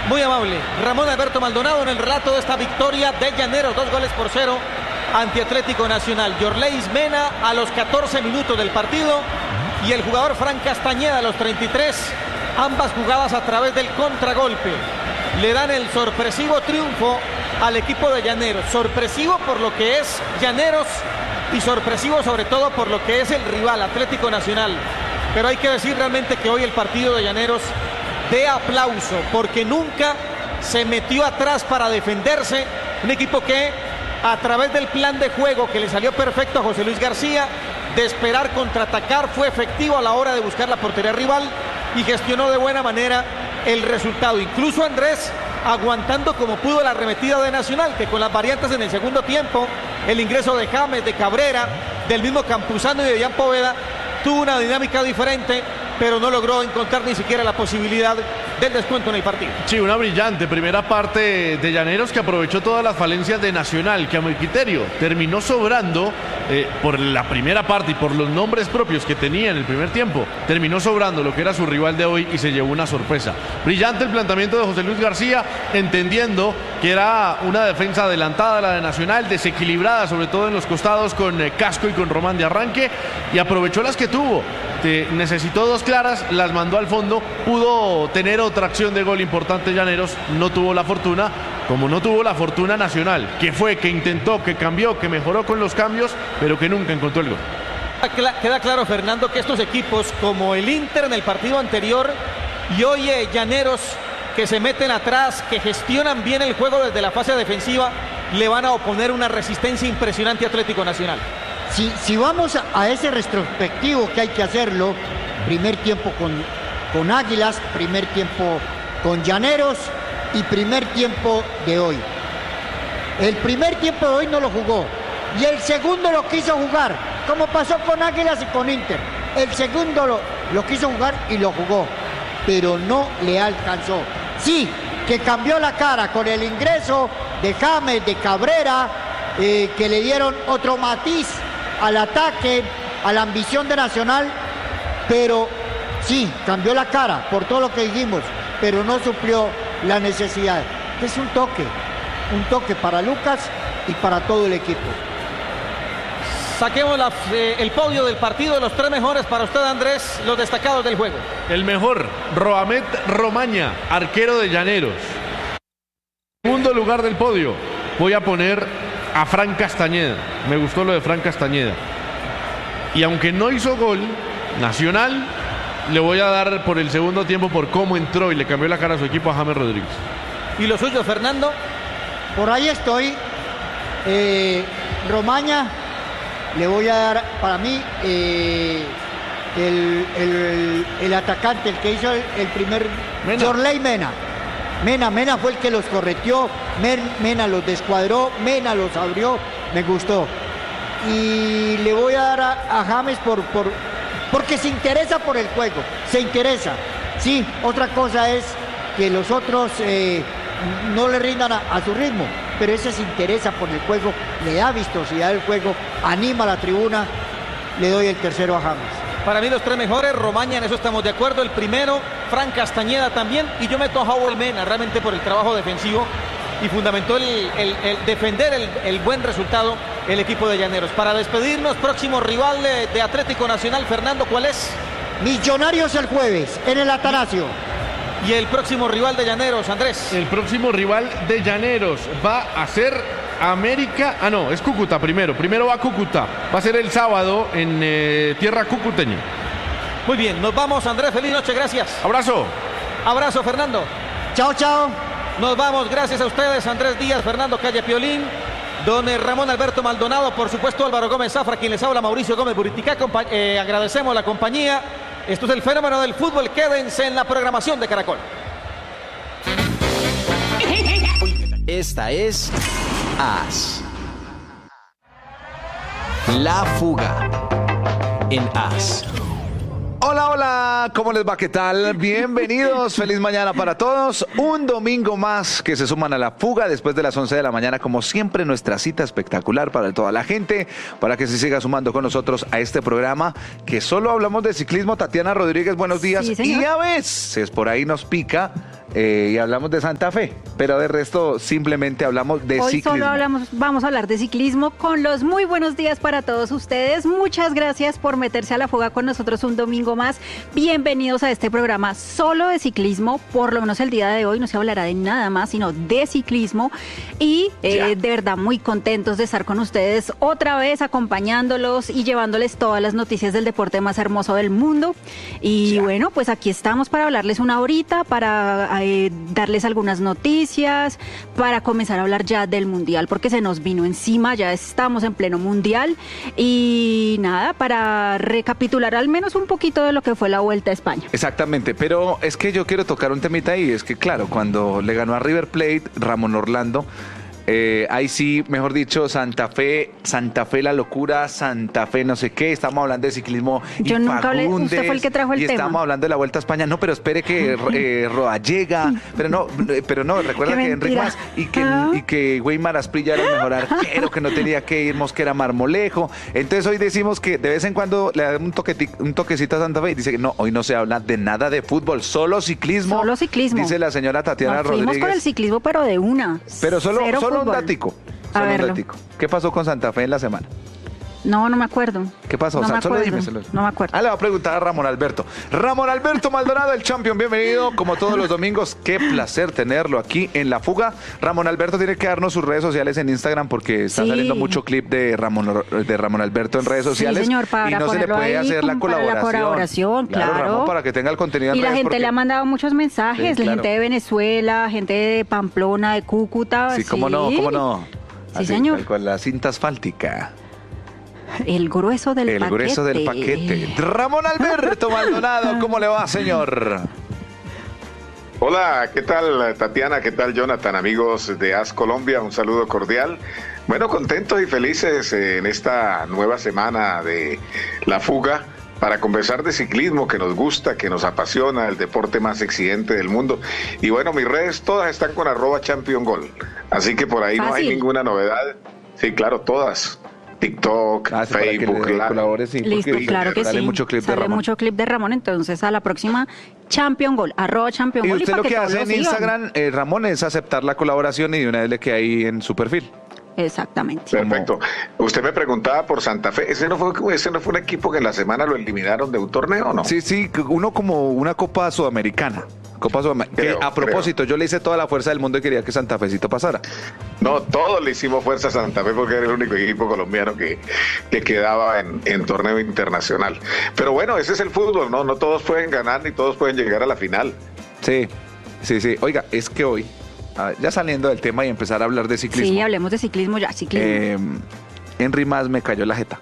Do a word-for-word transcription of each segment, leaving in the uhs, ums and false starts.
Muy amable. Ramón Alberto Maldonado en el relato de esta victoria de Llaneros, dos goles por cero ante Atlético Nacional. Yorleis Mena a los catorce minutos del partido y el jugador Fran Castañeda a los treinta y tres. Ambas jugadas a través del contragolpe le dan el sorpresivo triunfo al equipo de Llaneros. Sorpresivo por lo que es Llaneros y sorpresivo sobre todo por lo que es el rival, Atlético Nacional. Pero hay que decir realmente que hoy el partido de Llaneros de aplauso, porque nunca se metió atrás para defenderse. Un equipo que a través del plan de juego que le salió perfecto a José Luis García, de esperar contraatacar, fue efectivo a la hora de buscar la portería rival y gestionó de buena manera el resultado. Incluso Andrés aguantando como pudo la arremetida de Nacional, que con las variantes en el segundo tiempo, el ingreso de James, de Cabrera, del mismo Campuzano y de Jan Poveda, tuvo una dinámica diferente, pero no logró encontrar ni siquiera la posibilidad del descuento en el partido. Sí, una brillante primera parte de Llaneros que aprovechó todas las falencias de Nacional, que a mi criterio terminó sobrando eh, por la primera parte y por los nombres propios que tenía en el primer tiempo, terminó sobrando lo que era su rival de hoy y se llevó una sorpresa. Brillante el planteamiento de José Luis García, entendiendo que era una defensa adelantada la de Nacional, desequilibrada sobre todo en los costados con eh, Casco y con Román de arranque, y aprovechó las que tuvo. Te necesitó dos claras, las mandó al fondo, pudo tener otra acción de gol importante Llaneros, no tuvo la fortuna, como no tuvo la fortuna Nacional, que fue, que intentó, que cambió, que mejoró con los cambios, pero que nunca encontró el gol. Queda claro, Fernando, que estos equipos, como el Inter en el partido anterior, y hoy eh, Llaneros, que se meten atrás, que gestionan bien el juego desde la fase defensiva, le van a oponer una resistencia impresionante a Atlético Nacional. Si, si vamos a, a ese retrospectivo que hay que hacerlo, primer tiempo con, con Águilas, primer tiempo con Llaneros y primer tiempo de hoy. El primer tiempo de hoy no lo jugó y el segundo lo quiso jugar, como pasó con Águilas y con Inter. El segundo lo, lo quiso jugar y lo jugó, pero no le alcanzó. Sí, que cambió la cara con el ingreso de James, de Cabrera, eh, que le dieron otro matiz al ataque, a la ambición de Nacional, pero sí, cambió la cara por todo lo que dijimos, pero no suplió la necesidad. Es un toque, un toque para Lucas y para todo el equipo. Saquemos la, eh, el podio del partido, los tres mejores para usted, Andrés, los destacados del juego. El mejor, Roamet Romaña, arquero de Llaneros. Segundo lugar del podio, voy a poner a Fran Castañeda. Me gustó lo de Fran Castañeda. Y aunque no hizo gol, Nacional le voy a dar por el segundo tiempo por cómo entró y le cambió la cara a su equipo a James Rodríguez. ¿Y lo suyo, Fernando? Por ahí estoy. Eh, Romaña, le voy a dar para mí eh, el, el, el atacante, el que hizo el, el primer... Mena. Yorleis Mena. Mena, Mena fue el que los correteó, Mena los descuadró, Mena los abrió, me gustó. Y le voy a dar a, a James por, por, porque se interesa por el juego, se interesa. Sí, otra cosa es que los otros eh, no le rindan a, a su ritmo, pero ese se interesa por el juego, le da vistosidad al juego, anima a la tribuna, le doy el tercero a James. Para mí los tres mejores, Romaña, en eso estamos de acuerdo. El primero, Fran Castañeda también. Y yo meto a Howell Mena, realmente por el trabajo defensivo. Y fundamentó el, el, el defender el, el buen resultado el equipo de Llaneros. Para despedirnos, próximo rival de, de Atlético Nacional, Fernando, ¿cuál es? Millonarios el jueves, en el Atanasio. Y el próximo rival de Llaneros, Andrés. El próximo rival de Llaneros va a ser América, ah no, es Cúcuta primero, primero va a Cúcuta, va a ser el sábado en eh, tierra cucuteña. Muy bien, nos vamos, Andrés, feliz noche, gracias. Abrazo. Abrazo, Fernando. Chao, chao. Nos vamos, gracias a ustedes, Andrés Díaz, Fernando Calle Piolín, don Ramón Alberto Maldonado, por supuesto Álvaro Gómez Zafra, quien les habla, Mauricio Gómez Buriticá, eh, agradecemos la compañía. Esto es el fenómeno del fútbol, quédense en la programación de Caracol. Esta es As. La Fuga en As. Hola, hola, ¿cómo les va? ¿Qué tal? Bienvenidos, feliz mañana para todos. Un domingo más que se suman a la fuga después de las once de la mañana, como siempre, nuestra cita espectacular para toda la gente, para que se siga sumando con nosotros a este programa que solo hablamos de ciclismo. Tatiana Rodríguez, buenos días. Sí, señor. Y a veces por ahí nos pica eh, y hablamos de Santa Fe, pero de resto simplemente hablamos de Hoy ciclismo. solo hablamos, vamos a hablar de ciclismo con los muy buenos días para todos ustedes. Muchas gracias por meterse a la fuga con nosotros un domingo más. Bienvenidos a este programa solo de ciclismo. Por lo menos el día de hoy no se hablará de nada más, sino de ciclismo. Y eh, de verdad muy contentos de estar con ustedes otra vez, acompañándolos y llevándoles todas las noticias del deporte más hermoso del mundo. Y ya. Bueno, pues aquí estamos para hablarles una horita, para eh, darles algunas noticias, para comenzar a hablar ya del Mundial, porque se nos vino encima, ya estamos en pleno Mundial. Y nada, para recapitular al menos un poquito de lo que fue la Vuelta a España. Exactamente, pero es que yo quiero tocar un temita ahí, es que claro, cuando le ganó a River Plate, Ramón Orlando, Eh, ahí sí, mejor dicho, Santa Fe, Santa Fe la locura, Santa Fe no sé qué, estamos hablando de ciclismo. Yo nunca hablé, usted fue el que trajo el y tema. Y estamos hablando de la Vuelta a España, no, pero espere que eh, Rodallega, pero no, pero no, recuerda que Enric Mas y que, ¿Ah? y que Weimar Asprilla era el mejor arquero, que no tenía que ir Mosquera Marmolejo. Entonces hoy decimos que de vez en cuando le da un, un toquecito a Santa Fe y dice que no, hoy no se habla de nada de fútbol, solo ciclismo. Solo ciclismo. Dice la señora Tatiana Nos Rodríguez. Fuimos con el ciclismo, pero de una. Pero solo, solo un fútbol. datico. Solo un datico. ¿Qué pasó con Santa Fe en la semana? No, no me acuerdo. ¿Qué pasó? No O sea, me solo acuerdo. dímeselo. No me acuerdo. Ah, le voy a preguntar a Ramón Alberto. Ramón Alberto Maldonado, el champion, bienvenido. Como todos los domingos, qué placer tenerlo aquí en La Fuga. Ramón Alberto tiene que darnos sus redes sociales en Instagram porque está sí. saliendo mucho clip de Ramón, de Ramón Alberto en redes sociales. Sí, señor, para y no se le puede hacer la colaboración. La colaboración, claro. claro Ramón, para que tenga el contenido en Y la redes gente porque... le ha mandado muchos mensajes, sí, la claro. gente de Venezuela, gente de Pamplona, de Cúcuta. Sí, cómo sí. no, cómo no. Sí, Así, señor. Con la cinta asfáltica. El grueso del el paquete. El grueso del paquete. Ramón Alberto Maldonado, ¿cómo le va, señor? Hola, ¿qué tal Tatiana? ¿Qué tal Jonathan? Amigos de AS Colombia, un saludo cordial. Bueno, contentos y felices en esta nueva semana de La Fuga para conversar de ciclismo que nos gusta, que nos apasiona, el deporte más exigente del mundo. Y bueno, mis redes todas están con arroba champion gol. Así que por ahí Fácil. No hay ninguna novedad. Sí, claro, todas. TikTok, ah, Facebook, claro. Sí, listo, claro que sale sí. Mucho clip sale de Ramón. mucho clip de Ramón, entonces a la próxima Champion Gol, arroba Champion y Gol. Usted y lo que, que hace en Instagram, eh, Ramón, es aceptar la colaboración y de una vez le queda ahí en su perfil. Exactamente. Perfecto. Usted me preguntaba por Santa Fe. ¿Ese no fue ese no fue un equipo que en la semana lo eliminaron de un torneo o no? Sí, sí, uno como una Copa Sudamericana. Copa Sudamericana. Creo, que a propósito, creo. Yo le hice toda la fuerza del mundo y quería que Santa Fecito pasara. No, todos le hicimos fuerza a Santa Fe porque era el único equipo colombiano que, que quedaba en, en torneo internacional. Pero bueno, ese es el fútbol, ¿no? No todos pueden ganar ni todos pueden llegar a la final. Sí, sí, sí. Oiga, es que hoy, ya saliendo del tema y empezar a hablar de ciclismo. Sí, hablemos de ciclismo ya, ciclismo. Eh, Enric Mas me cayó la jeta.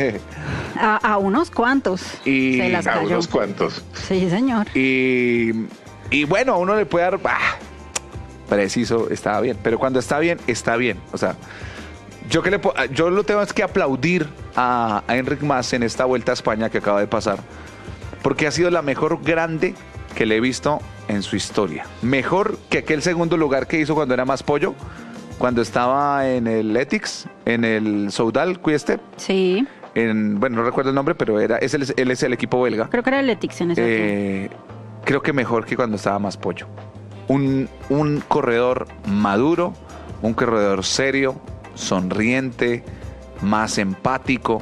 a, a unos cuantos. Y se las a cayó. unos cuantos. Sí, señor. Y, y bueno, a uno le puede dar... Ah, preciso, estaba bien. Pero cuando está bien, está bien. O sea, yo, que le, yo lo tengo es que aplaudir a, a Enric Mas en esta Vuelta a España que acaba de pasar. Porque ha sido la mejor grande que le he visto en su historia. Mejor que aquel segundo lugar que hizo cuando era más pollo, cuando estaba en el Ethics, en el Soudal Quick-Step. Sí. En, bueno, no recuerdo el nombre, pero era, es el, él es el equipo belga. Creo que era el Ethics en ese eh, Creo que mejor que cuando estaba más pollo. Un, un corredor maduro, un corredor serio, sonriente, más empático.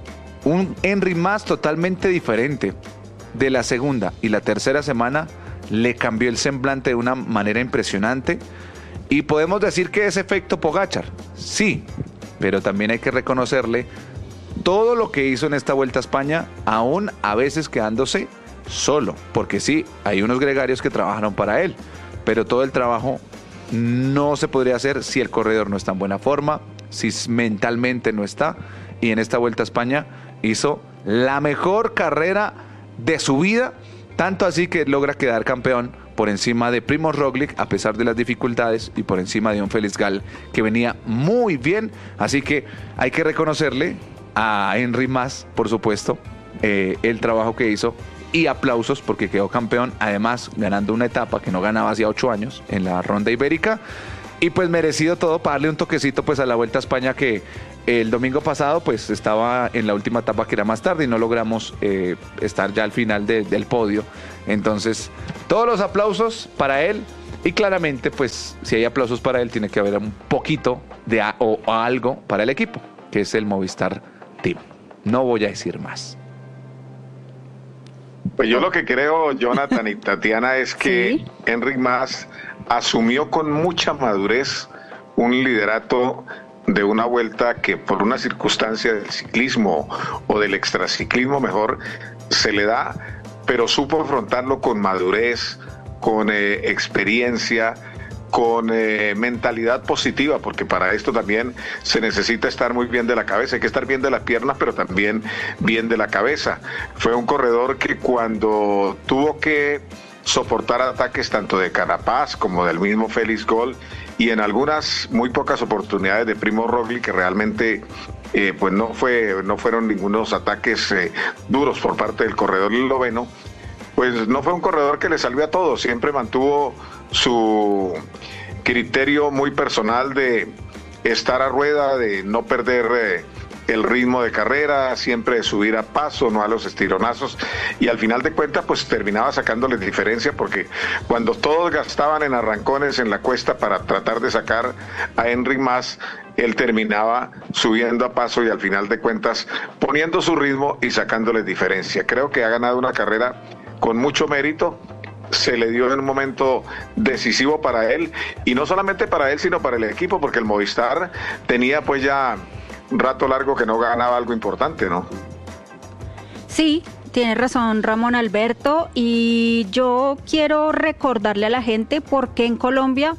Un Enric Mas totalmente diferente. De la segunda y la tercera semana le cambió el semblante de una manera impresionante y podemos decir que es efecto Pogačar, sí, pero también hay que reconocerle todo lo que hizo en esta Vuelta a España, aún a veces quedándose solo, porque sí, hay unos gregarios que trabajaron para él, pero todo el trabajo no se podría hacer si el corredor no está en buena forma, si mentalmente no está, y en esta Vuelta a España hizo la mejor carrera de su vida, tanto así que logra quedar campeón por encima de Primož Roglič a pesar de las dificultades y por encima de un Félix Gall que venía muy bien, así que hay que reconocerle a Enric Mas, por supuesto, eh, el trabajo que hizo y aplausos porque quedó campeón, además ganando una etapa que no ganaba hacía ocho años en la Ronda Ibérica. Y pues merecido todo para darle un toquecito pues a la Vuelta a España, que el domingo pasado pues estaba en la última etapa, que era más tarde, y no logramos eh, estar ya al final de, del podio. Entonces, todos los aplausos para él, y claramente pues si hay aplausos para él tiene que haber un poquito de a, o, o algo para el equipo, que es el Movistar Team. No voy a decir más. Pues yo lo que creo, Jonathan y Tatiana, es que ¿sí? Enric Mas asumió con mucha madurez un liderato de una vuelta que por una circunstancia del ciclismo o del extraciclismo mejor se le da, pero supo afrontarlo con madurez, con eh, experiencia, con eh, mentalidad positiva, porque para esto también se necesita estar muy bien de la cabeza, hay que estar bien de las piernas, pero también bien de la cabeza. Fue un corredor que cuando tuvo que soportar ataques tanto de Carapaz como del mismo Félix Gol, y en algunas muy pocas oportunidades de Primo Roglic, que realmente eh, pues no fue no fueron ningunos ataques eh, duros por parte del corredor esloveno, pues no fue un corredor que le salió a todos, siempre mantuvo su criterio muy personal de estar a rueda, de no perder eh, el ritmo de carrera, siempre de subir a paso, no a los estironazos, y al final de cuentas pues terminaba sacándoles diferencia, porque cuando todos gastaban en arrancones en la cuesta para tratar de sacar a Enric Mas, él terminaba subiendo a paso y al final de cuentas poniendo su ritmo y sacándoles diferencia. Creo que ha ganado una carrera con mucho mérito, se le dio en un momento decisivo para él, y no solamente para él sino para el equipo, porque el Movistar tenía pues ya un rato largo que no ganaba algo importante, ¿no? Sí, tiene razón Ramón Alberto, y yo quiero recordarle a la gente por qué en Colombia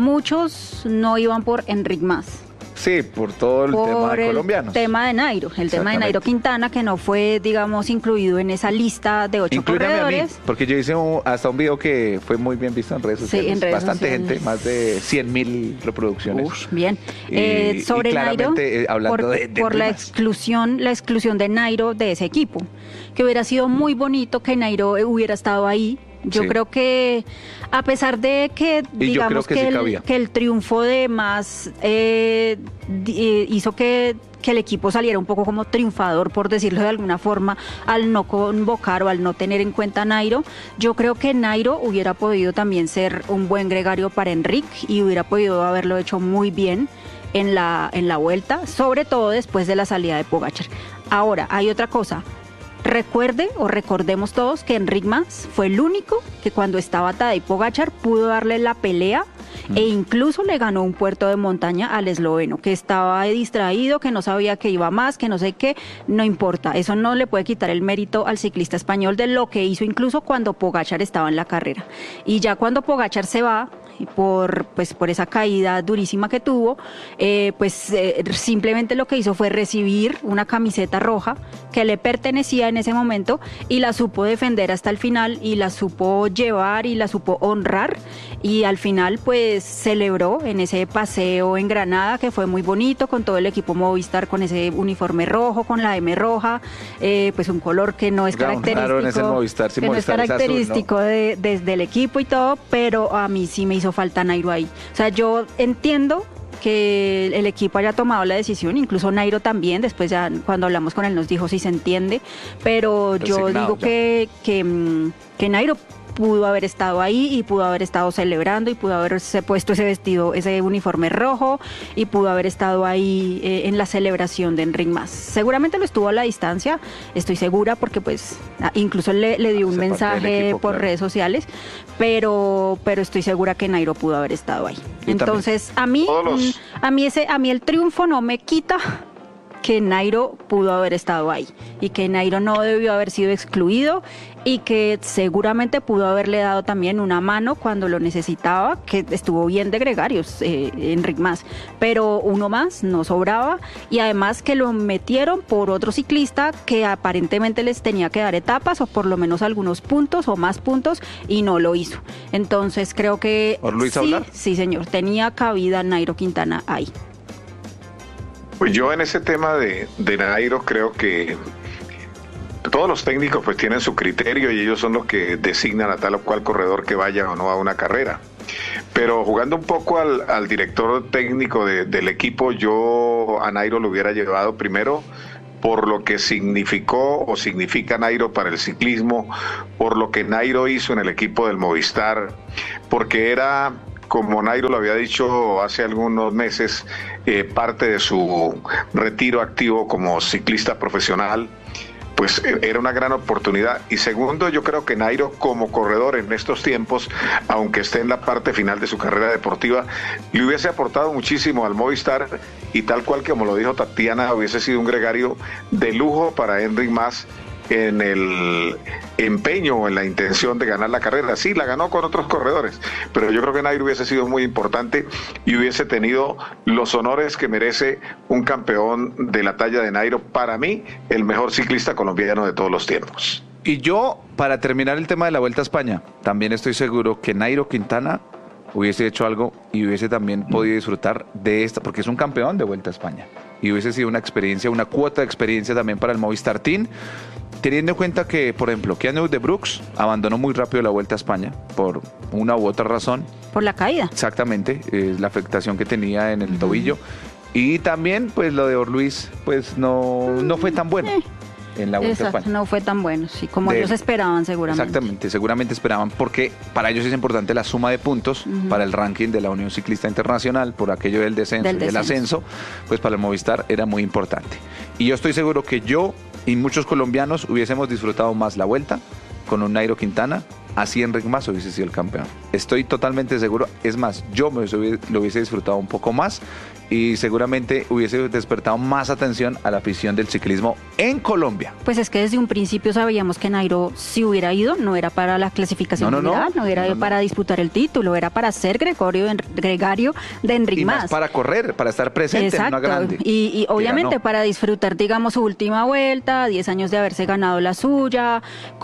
muchos no iban por Enric Mas. Sí, por todo el por tema de el colombianos. tema de Nairo, el tema de Nairo Quintana, que no fue, digamos, incluido en esa lista de ocho Inclúyame corredores. A mí, porque yo hice un, hasta un video que fue muy bien visto en redes sociales. Sí, en redes Bastante sociales. gente, más de cien mil reproducciones. Uf, bien. Y, eh, sobre y Nairo, eh, hablando por, de, de por la rimas. exclusión, la exclusión de Nairo de ese equipo, que hubiera sido muy bonito que Nairo hubiera estado ahí. Yo Sí. creo que a pesar de que Y yo creo digamos que que, sí el, cabía. que el triunfo de Mas eh, di- eh, hizo que, que el equipo saliera un poco como triunfador, por decirlo de alguna forma, al no convocar o al no tener en cuenta a Nairo, yo creo que Nairo hubiera podido también ser un buen gregario para Enric y hubiera podido haberlo hecho muy bien en la, en la vuelta, sobre todo después de la salida de Pogačar. Ahora, hay otra cosa. Recuerde o recordemos todos que Enric Mas fue el único que cuando estaba Tadej Pogačar pudo darle la pelea mm. e incluso le ganó un puerto de montaña al esloveno, que estaba distraído, que no sabía que iba más, que no sé qué, no importa, eso no le puede quitar el mérito al ciclista español de lo que hizo incluso cuando Pogačar estaba en la carrera. Y ya cuando Pogačar se va, por pues por esa caída durísima que tuvo, eh, pues eh, simplemente lo que hizo fue recibir una camiseta roja que le pertenecía en ese momento y la supo defender hasta el final y la supo llevar y la supo honrar, y al final pues celebró en ese paseo en Granada, que fue muy bonito, con todo el equipo Movistar, con ese uniforme rojo, con la M roja, eh, pues un color que no es Claro, característico, claro, en ese Movistar, sí, que Movistar no es es azul, característico ¿no? de, desde el equipo y todo, pero a mí sí me hizo falta Nairo ahí. O sea, yo entiendo que el equipo haya tomado la decisión, incluso Nairo también, después ya cuando hablamos con él nos dijo si se entiende, pero yo Resignado digo ya. que, que, que Nairo pudo haber estado ahí y pudo haber estado celebrando y pudo haberse puesto ese vestido, ese uniforme rojo, y pudo haber estado ahí eh, en la celebración de Enric Mas. Seguramente lo estuvo a la distancia, estoy segura, porque pues incluso le, le dio un Hace parte del mensaje equipo, por claro. redes sociales, pero, pero estoy segura que Nairo pudo haber estado ahí. Yo Entonces, a mí, Todos los- mm, a mí ese, a mí el triunfo no me quita que Nairo pudo haber estado ahí y que Nairo no debió haber sido excluido y que seguramente pudo haberle dado también una mano cuando lo necesitaba, que estuvo bien de gregarios, eh, Enric Mas, pero uno más no sobraba, y además que lo metieron por otro ciclista que aparentemente les tenía que dar etapas o por lo menos algunos puntos o más puntos, y no lo hizo. Entonces creo que ¿Por Luis sí, Aular? sí señor, tenía cabida Nairo Quintana ahí. Pues yo en ese tema de, de Nairo creo que todos los técnicos pues tienen su criterio y ellos son los que designan a tal o cual corredor que vaya o no a una carrera. Pero jugando un poco al, al director técnico de, del equipo, yo a Nairo lo hubiera llevado primero por lo que significó o significa Nairo para el ciclismo, por lo que Nairo hizo en el equipo del Movistar, porque era, como Nairo lo había dicho hace algunos meses, eh, parte de su retiro activo como ciclista profesional, pues era una gran oportunidad. Y segundo, yo creo que Nairo como corredor en estos tiempos, aunque esté en la parte final de su carrera deportiva, le hubiese aportado muchísimo al Movistar, y tal cual como lo dijo Tatiana, hubiese sido un gregario de lujo para Enric Mas en el empeño o en la intención de ganar la carrera. Sí, la ganó con otros corredores, pero yo creo que Nairo hubiese sido muy importante y hubiese tenido los honores que merece un campeón de la talla de Nairo. Para mí, el mejor ciclista colombiano de todos los tiempos. Y yo, para terminar el tema de la Vuelta a España, también estoy seguro que Nairo Quintana hubiese hecho algo y hubiese también podido disfrutar de esta, porque es un campeón de Vuelta a España, y hubiese sido una experiencia, una cuota de experiencia también para el Movistar Team, teniendo en cuenta que, por ejemplo, Keanu de Brooks abandonó muy rápido la Vuelta a España por una u otra razón. Por la caída. Exactamente, es la afectación que tenía en el uh-huh. tobillo. Y también, pues, lo de Orluis, pues, no, no fue tan bueno. Eh. En la Vuelta Exacto, a España. No fue tan bueno, sí, como de, ellos esperaban seguramente. Exactamente, seguramente esperaban, porque para ellos es importante la suma de puntos uh-huh. para el ranking de la Unión Ciclista Internacional, por aquello del descenso del y del ascenso, pues para el Movistar era muy importante. Y yo estoy seguro que yo y muchos colombianos hubiésemos disfrutado más la Vuelta con un Nairo Quintana, así Enric Mas hubiese sido el campeón. Estoy totalmente seguro, es más, yo me lo hubiese disfrutado un poco más y seguramente hubiese despertado más atención a la afición del ciclismo en Colombia. Pues es que desde un principio sabíamos que Nairo, si hubiera ido, no era para la clasificación no, no, general, no, no era no, no. para disputar el título, era para ser gregario de, gregario de Enric Mas. Y más para correr, para estar presente Exacto. en una grande. Y, y obviamente para disfrutar, digamos, su última vuelta, diez años de haberse ganado la suya,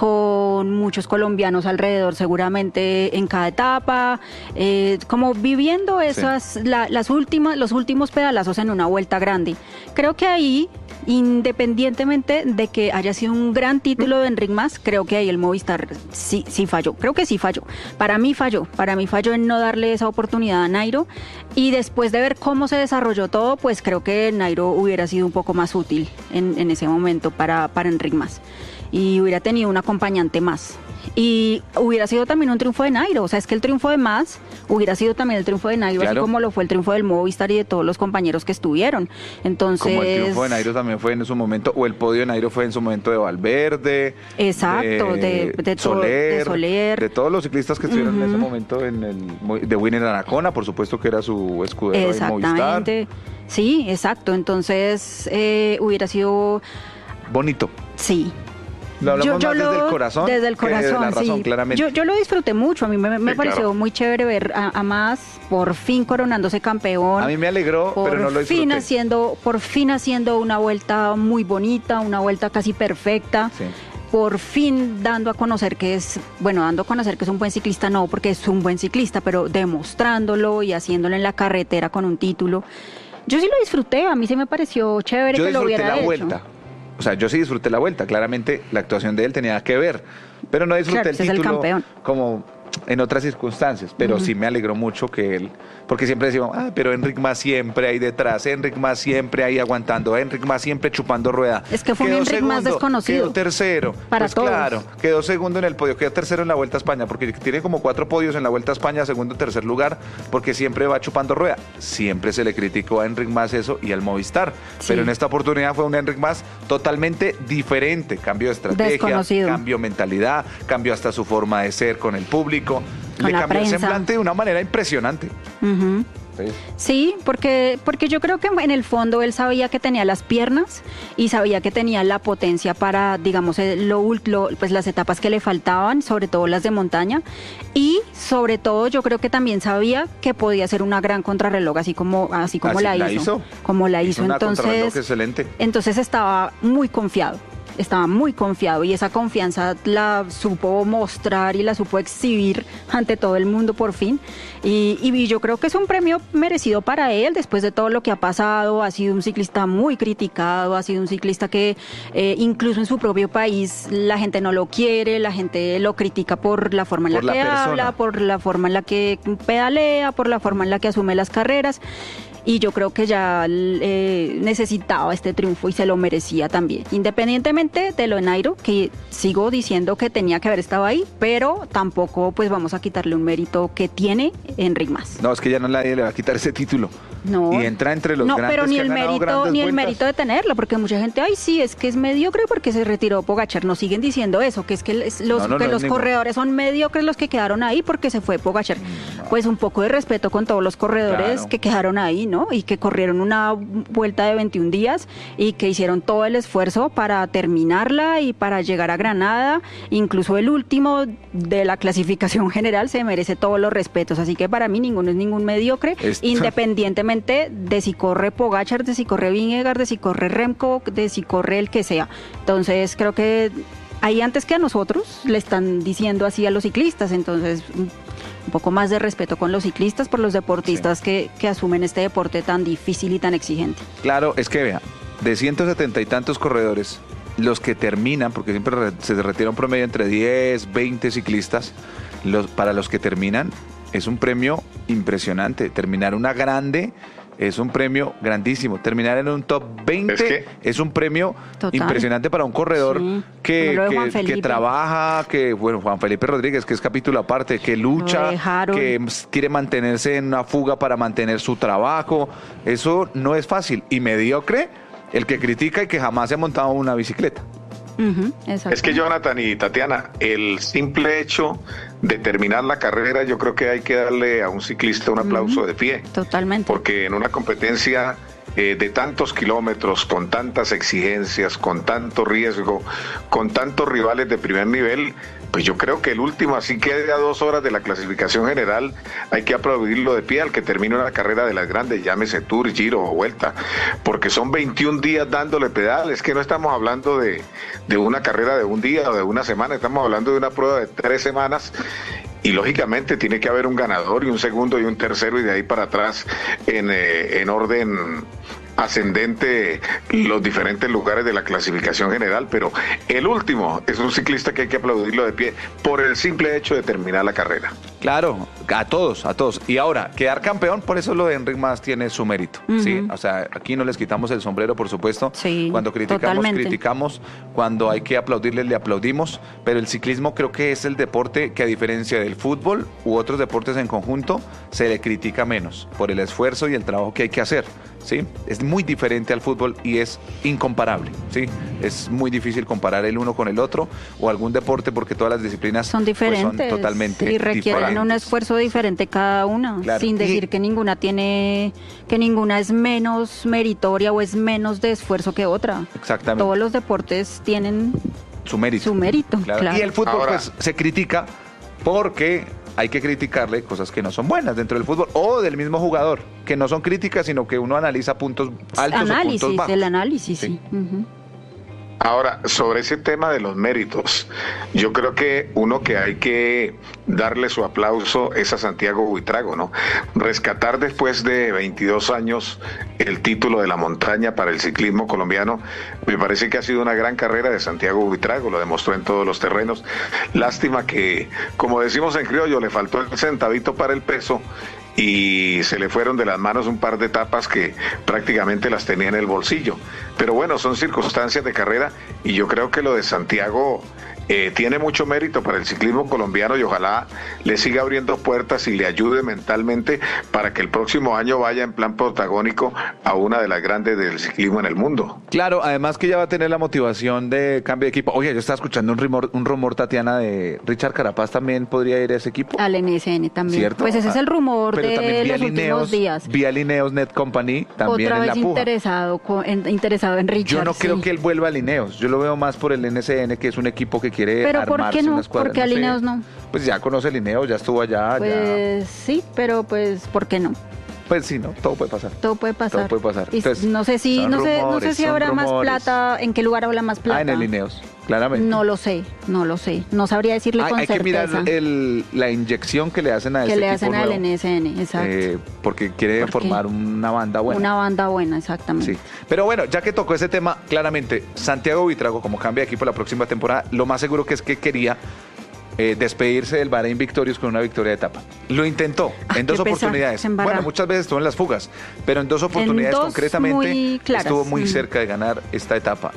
con muchos colombianos alrededor seguramente en cada etapa, eh, como viviendo esas, sí. la, las últimas, los últimos pedalazos en una vuelta grande. Creo que ahí, independientemente de que haya sido un gran título de Enric Mas, creo que ahí el Movistar sí, sí falló, creo que sí falló. Para mí falló, para mí falló en no darle esa oportunidad a Nairo, y después de ver cómo se desarrolló todo, pues creo que Nairo hubiera sido un poco más útil en, en ese momento para, para Enric Mas, y hubiera tenido un acompañante más. Y hubiera sido también un triunfo de Nairo, o sea, es que el triunfo de Mas hubiera sido también el triunfo de Nairo, claro. Así como lo fue el triunfo del Movistar y de todos los compañeros que estuvieron. Entonces, como el triunfo de Nairo también fue en su momento, o el podio de Nairo fue en su momento de Valverde. Exacto, de, de, de, Soler, de Soler. De todos los ciclistas que estuvieron uh-huh. en ese momento, en el de Winner Anacona, por supuesto que era su escudero en Movistar. Exactamente, sí, exacto, entonces eh, hubiera sido... bonito. Sí. Lo hablamos yo, yo más lo, desde el corazón. Desde el corazón, desde la razón, sí. Claramente. Yo, yo lo disfruté mucho, a mí me, me sí, pareció claro. muy chévere ver a, a Mas por fin coronándose campeón. A mí me alegró, pero no lo disfruté. Fin haciendo, por fin haciendo una vuelta muy bonita, una vuelta casi perfecta. Sí. Por fin dando a conocer que es, bueno, dando a conocer que es un buen ciclista, no porque es un buen ciclista, pero demostrándolo y haciéndolo en la carretera con un título. Yo sí lo disfruté, a mí sí me pareció chévere yo que lo hubiera la hecho. Vuelta. O sea, yo sí disfruté la vuelta, claramente la actuación de él tenía que ver, pero no disfruté claro, el título es el campeón. Como en otras circunstancias, pero uh-huh. sí me alegró mucho que él, porque siempre decimos, ah, pero Enric Mas siempre ahí detrás, Enric Mas siempre ahí aguantando, Enric Mas siempre chupando rueda. Es que fue quedó un Enric Mas desconocido. Quedó tercero, para pues todos. Claro, quedó segundo en el podio, quedó tercero en la Vuelta a España, porque tiene como cuatro podios en la Vuelta a España, segundo, tercer lugar, porque siempre va chupando rueda. Siempre se le criticó a Enric Mas eso y al Movistar, sí. pero en esta oportunidad fue un Enric Mas totalmente diferente, cambio de estrategia, cambio de mentalidad, cambió hasta su forma de ser con el público. Con le la cambió prensa. el semblante de una manera impresionante. Uh-huh. ¿Sí? Sí, porque, porque yo creo que en el fondo él sabía que tenía las piernas y sabía que tenía la potencia para, digamos, lo, lo, pues las etapas que le faltaban, sobre todo las de montaña, y sobre todo yo creo que también sabía que podía ser una gran contrarreloj, así como, así como así la, la hizo, hizo. Como la hizo, hizo entonces, excelente. entonces estaba muy confiado. estaba muy confiado y esa confianza la supo mostrar y la supo exhibir ante todo el mundo por fin. Y, y yo creo que es un premio merecido para él después de todo lo que ha pasado. Ha sido un ciclista muy criticado, ha sido un ciclista que eh, incluso en su propio país la gente no lo quiere, la gente lo critica por la forma en Por la la que persona. habla, por la forma en la que pedalea, por la forma en la que asume las carreras. Y yo creo que ya eh, necesitaba este triunfo y se lo merecía también. Independientemente de lo de Nairo, que sigo diciendo que tenía que haber estado ahí, pero tampoco pues vamos a quitarle un mérito que tiene Enric Mas. No, es que ya no nadie le va a quitar ese título. No, Y entra entre los no, grandes pero ni que el han ganado mérito grandes ni el vueltas. mérito de tenerlo, porque mucha gente, ay, sí, es que es mediocre porque se retiró Pogačar. Nos siguen diciendo eso, que es que les- los, No, no, que no, los ni- corredores son mediocres los que quedaron ahí porque se fue Pogačar. Pues un poco de respeto con todos los corredores Claro. que quedaron ahí, ¿no? Y que corrieron una vuelta de veintiún días y que hicieron todo el esfuerzo para terminarla y para llegar a Granada. Incluso el último de la clasificación general se merece todos los respetos. Así que para mí ninguno es ningún mediocre, Esto- independientemente de si corre Pogačar, de si corre Vingegaard, de si corre Remco, de si corre el que sea. Entonces creo que ahí antes que a nosotros le están diciendo así a los ciclistas, entonces un un poco más de respeto con los ciclistas por los deportistas que, que asumen este deporte tan difícil y tan exigente. Claro, es que vea, de ciento setenta y tantos corredores, los que terminan, porque siempre re- se retira un promedio entre diez, veinte ciclistas, los, para los que terminan es un premio impresionante. Terminar una grande es un premio grandísimo. Terminar en un top veinte Es que- es un premio Total. impresionante para un corredor Sí. que, Como lo de que- Juan que Felipe. trabaja, que, bueno, Juan Felipe Rodríguez, que es capítulo aparte, que lucha, de Harold. que s- quiere mantenerse en una fuga para mantener su trabajo. Eso no es fácil. Y mediocre, el que critica y que jamás se ha montado una bicicleta. Ujú, exacto. Es que Jonathan y Tatiana, el simple hecho de terminar la carrera, yo creo que hay que darle a un ciclista un aplauso de pie. Totalmente. Porque en una competencia eh, de tantos kilómetros, con tantas exigencias, con tanto riesgo, con tantos rivales de primer nivel, pues yo creo que el último, así quede a dos horas de la clasificación general, hay que aplaudirlo de pie al que termine una carrera de las grandes, llámese Tour, Giro o Vuelta, porque son veintiún días dándole pedal. Es que no estamos hablando de, de una carrera de un día o de una semana, estamos hablando de una prueba de tres semanas. Y lógicamente tiene que haber un ganador y un segundo y un tercero y de ahí para atrás en, eh, en orden ascendente los diferentes lugares de la clasificación general, pero el último es un ciclista que hay que aplaudirlo de pie por el simple hecho de terminar la carrera. Claro, a todos, a todos. Y ahora, quedar campeón, por eso lo de Enric Mas tiene su mérito. Ujú. ¿Sí? O sea, aquí no les quitamos el sombrero, por supuesto. Sí, Cuando criticamos, totalmente. criticamos. Cuando hay que aplaudirles, le aplaudimos. Pero el ciclismo creo que es el deporte que, a diferencia del fútbol u otros deportes en conjunto, se le critica menos por el esfuerzo y el trabajo que hay que hacer. ¿Sí? Es muy diferente al fútbol y es incomparable. ¿Sí? Es muy difícil comparar el uno con el otro o algún deporte porque todas las disciplinas Son pues, diferentes son totalmente y requieren un diferentes. esfuerzo diferente cada una, Claro. sin decir Y- que ninguna tiene, que ninguna es menos meritoria o es menos de esfuerzo que otra. Exactamente. Todos los deportes tienen Su mérito. su mérito, Claro. claro. Y el fútbol Ahora- pues se critica porque hay que criticarle cosas que no son buenas dentro del fútbol o del mismo jugador, que no son críticas, sino que uno analiza puntos altos o análisis, puntos bajos. el análisis, Sí. sí. Ujú. Ahora, sobre ese tema de los méritos, yo creo que uno que hay que darle su aplauso es a Santiago Buitrago, ¿no? Rescatar después de veintidós años el título de la montaña para el ciclismo colombiano, me parece que ha sido una gran carrera de Santiago Buitrago, lo demostró en todos los terrenos. Lástima que, como decimos en criollo, le faltó el centavito para el peso y se le fueron de las manos un par de etapas que prácticamente las tenía en el bolsillo. Pero bueno, son circunstancias de carrera y yo creo que lo de Santiago eh, tiene mucho mérito para el ciclismo colombiano y ojalá le siga abriendo puertas y le ayude mentalmente para que el próximo año vaya en plan protagónico a una de las grandes del ciclismo en el mundo. Claro, además que ya va a tener la motivación de cambio de equipo. Oye, yo estaba escuchando un rumor, un rumor, Tatiana, de Richard Carapaz también podría ir a ese equipo. Al N S N también. ¿Cierto? Pues ese es el rumor Pero de también los vía últimos Lineos, días. Vía Lineos Net Company también Otra en vez la puja. interesado, con- en- interesado en Richard. Yo no creo sí. que él vuelva a Lineos. Yo lo veo más por el N S N, que es un equipo que quiere Pero ¿por armarse qué no? una escuadra. ¿Por qué a sé. Lineos no? Pues ya conoce Lineos, ya estuvo allá. ya. Pues sí, pero pues, ¿por qué no? Pues sí, ¿no? Todo puede pasar. Todo puede pasar. Todo puede pasar. Y Entonces, no sé si, son no sé, no sé rumores, si son habrá más rumores. plata, en qué lugar habrá más plata. Ah, en el Ineos, claramente. No lo sé, no lo sé. No sabría decirle hay, con hay que certeza. mirar el, la inyección que le hacen a que este le equipo hacen al nuevo, N S N, exacto. eh, porque quiere ¿Por qué? formar una banda buena. Una banda buena, exactamente. Sí, pero bueno, ya que tocó ese tema, claramente, Santiago Buitrago, como cambia de equipo la próxima temporada, lo más seguro que es que quería eh, despedirse del Bahrein Victorious con una victoria de etapa. Lo intentó Ah, en dos qué pesar, oportunidades. se embarra. Bueno, muchas veces estuvo en las fugas, pero en dos oportunidades dos concretamente muy claras. estuvo muy Mm. cerca de ganar esta etapa.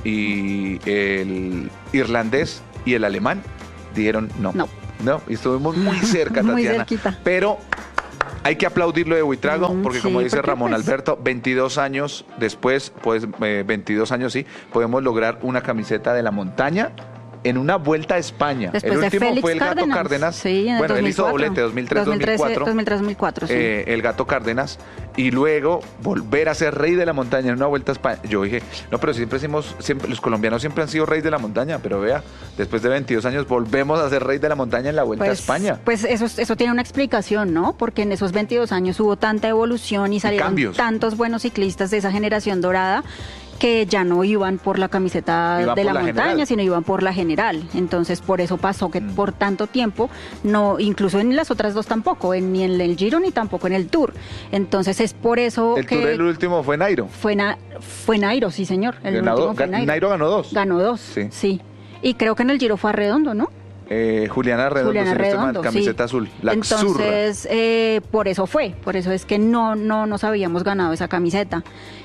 Y el irlandés y el alemán dijeron no. No. No, y estuvimos muy cerca, Muy Tatiana. cerquita. Pero hay que aplaudirlo de Buitrago, Mm, porque sí, como dice porque, Ramón pues, Alberto, veintidós años después, pues eh, veintidós años sí, podemos lograr una camiseta de la montaña en una vuelta a España. Después el de último Félix fue el Gato Cárdenas. Cárdenas. Sí, en el bueno, él hizo dos mil cuatro. doblete dos mil tres dos mil cuatro. dos mil tres dos mil cuatro, sí. Eh, el Gato Cárdenas, y luego volver a ser rey de la montaña en una vuelta a España. Yo dije, no, pero siempre hicimos, siempre, los colombianos siempre han sido rey de la montaña, pero vea, después de veintidós años volvemos a ser rey de la montaña en la vuelta Pues, a España. pues eso, eso tiene una explicación, ¿no? Porque en esos veintidós años hubo tanta evolución y salieron cambios. tantos buenos ciclistas de esa generación dorada que ya no iban por la camiseta Iban de por la, la montaña, general. sino iban por la general. Entonces, por eso pasó que Mm. por tanto tiempo, no, incluso en las otras dos tampoco, en, ni en el Giro ni tampoco en el Tour. Entonces, es por eso El que Tour el último fue Nairo. fue, Na- fue Nairo, sí, señor. El Ganó- último fue ga- Nairo. Nairo ganó dos. Ganó dos, Sí. sí. Y creo que en el Giro fue Arredondo, ¿no? Eh, Juliana Redondo, Juliana si no estoy mal, Redondo, camiseta sí. azul, la Xurra. Entonces, eh, por eso fue, por eso es que no, no nos habíamos ganado esa camiseta.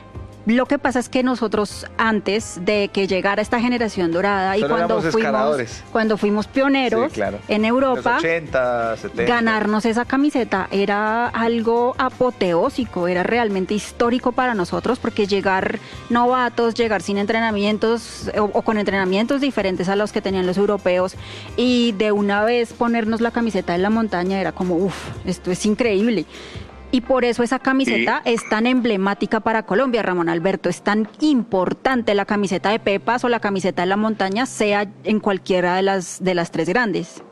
Lo que pasa es que nosotros antes de que llegara esta generación dorada y Solo cuando éramos fuimos, escaladores. cuando fuimos pioneros Sí, claro. en Europa, Los ochenta, setenta. ganarnos esa camiseta era algo apoteósico, era realmente histórico para nosotros porque llegar novatos, llegar sin entrenamientos o, o con entrenamientos diferentes a los que tenían los europeos y de una vez ponernos la camiseta en la montaña era como, uff, esto es increíble. Y por eso esa camiseta Y- es tan emblemática para Colombia, Ramón Alberto. Es tan importante la camiseta de Pepas o la camiseta de la montaña, sea en cualquiera de las, de las tres grandes.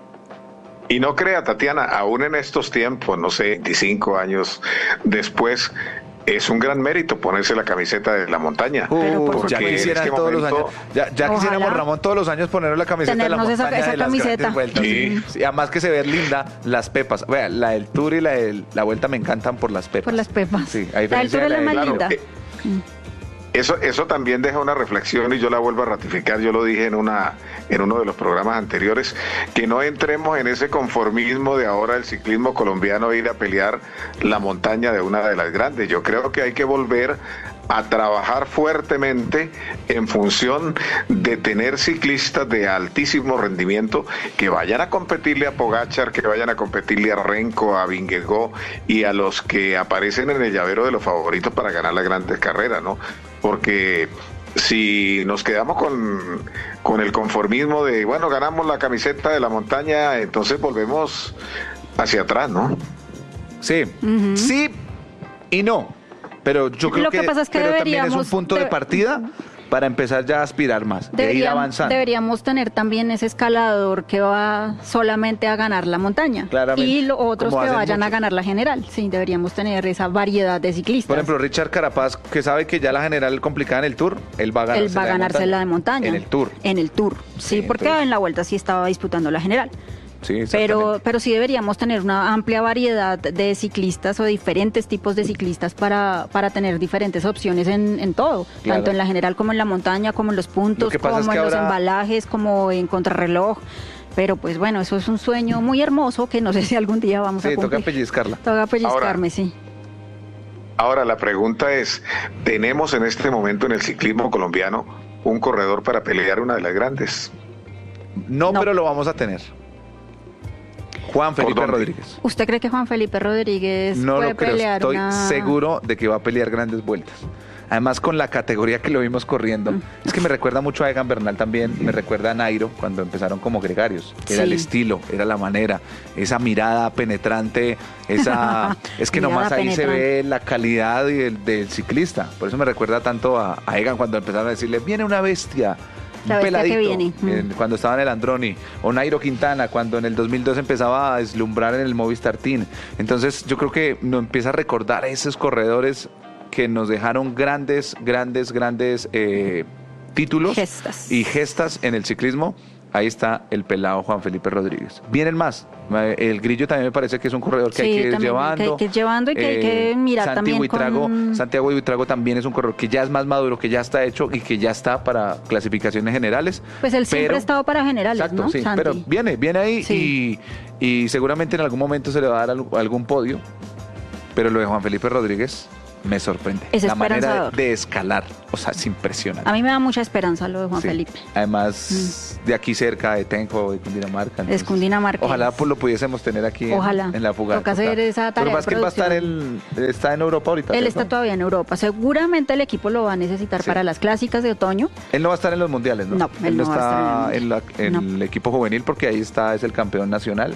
Y no crea, Tatiana, aún en estos tiempos, no sé, veinticinco años después, es un gran mérito ponerse la camiseta de la montaña. Pero por Uh, ya Porque en quisieran este todos los momento- años. Ya, ya Ojalá. quisiéramos, Ramón, todos los años ponernos la camiseta Tenernos de la esa- montaña esa de las camiseta. grandes vueltas. Sí. Sí, además que se ve linda las pepas. Vea, la del Tour y la de la Vuelta me encantan por las pepas. Por las pepas. Sí, a La del diferencia Tour es de la más del- linda. eh, Eso, eso también deja una reflexión y yo la vuelvo a ratificar, yo lo dije en una en uno de los programas anteriores, que no entremos en ese conformismo de ahora el ciclismo colombiano ir a pelear la montaña de una de las grandes. Yo creo que hay que volver a trabajar fuertemente en función de tener ciclistas de altísimo rendimiento que vayan a competirle a Pogačar, que vayan a competirle a Renko, a Vingegaard y a los que aparecen en el llavero de los favoritos para ganar las grandes carreras, ¿no? Porque si nos quedamos con, con el conformismo de, bueno, ganamos la camiseta de la montaña, entonces volvemos hacia atrás, ¿no? Sí, sí y no. Pero yo creo Lo que que, pasa es que pero también es un deberíamos- punto de debe- partida para empezar ya a aspirar más, de ir Deberíamos, avanzando. deberíamos tener también ese escalador que va solamente a ganar la montaña. Claramente, Y los otros como que hacen vayan a muchos. ganar la general. Sí, deberíamos tener esa variedad de ciclistas. Por ejemplo, Richard Carapaz, que sabe que ya la general es complicada en el Tour, él va a ganarse Él va a ganarse la de montaña. En el Tour. En el Tour. Sí, Sí, porque entonces- en la vuelta sí estaba disputando la general. Sí, Pero, exactamente. pero sí deberíamos tener una amplia variedad de ciclistas o diferentes tipos de ciclistas para, para tener diferentes opciones en, en todo, Claro. tanto en la general como en la montaña, como en los Lo puntos, que pasa como es en que los ahora- embalajes, como en contrarreloj. Pero pues bueno, eso es un sueño muy hermoso que no sé si algún día vamos a Sí, cumplir. toca pellizcarla. Toca pellizcarme, Ahora- sí. Ahora la pregunta es, ¿tenemos en este momento en el ciclismo colombiano un corredor para pelear una de las grandes? No, No. pero lo vamos a tener. Juan Felipe dónde? Rodríguez. ¿Usted cree que Juan Felipe Rodríguez No puede lo creo, pelear estoy una... seguro de que va a pelear grandes vueltas. Además, con la categoría que lo vimos corriendo, Mm. es que me recuerda mucho a Egan Bernal también, me recuerda a Nairo cuando empezaron como gregarios. Era Sí. el estilo, era la manera, esa mirada penetrante, esa es que Mirada nomás ahí se penetrante. ve la calidad del, del ciclista. Por eso me recuerda tanto a, a Egan cuando empezaron a decirle, viene una bestia. La un bestia que peladito, viene. Mm. en- cuando estaba en el Androni, o Nairo Quintana, cuando en el dos mil dos empezaba a deslumbrar en el Movistar Team. Entonces yo creo que nos empieza a recordar a esos corredores que nos dejaron grandes, grandes, grandes eh, títulos Gestas. y gestas en el ciclismo. Ahí está el pelado Juan Felipe Rodríguez. Vienen más. El Grillo también me parece que es un corredor que Sí, hay que ir también llevando. que hay que ir llevando y que hay que mirar Santi también Buitrago, con- Santiago Buitrago también es un corredor que ya es más maduro, que ya está hecho y que ya está para clasificaciones generales. Pues él siempre Pero- ha estado para generales, Exacto, ¿no? sí, Santi? pero viene, viene ahí Sí. y, y seguramente en algún momento se le va a dar al- algún podio. Pero lo de Juan Felipe Rodríguez me sorprende. Es la manera de, esperanzador. de escalar, o sea, es impresionante. A mí me da mucha esperanza lo de Juan Sí. Felipe. Además, de aquí cerca de Tenjo, de Cundinamarca. entonces, Cundinamarca. Ojalá pues, lo pudiésemos tener aquí en- Ojalá. en, la fuga. Toca hacer esa tarea Lo que pasa es que él va a estar de en, está en Europa ahorita. Él ¿cierto? está todavía en Europa. Seguramente el equipo lo va a necesitar Sí. para las clásicas de otoño. Él no va a estar en los mundiales, ¿no? No, él no, no va a está estar en en, la- en No. el equipo juvenil porque ahí está, es el campeón nacional.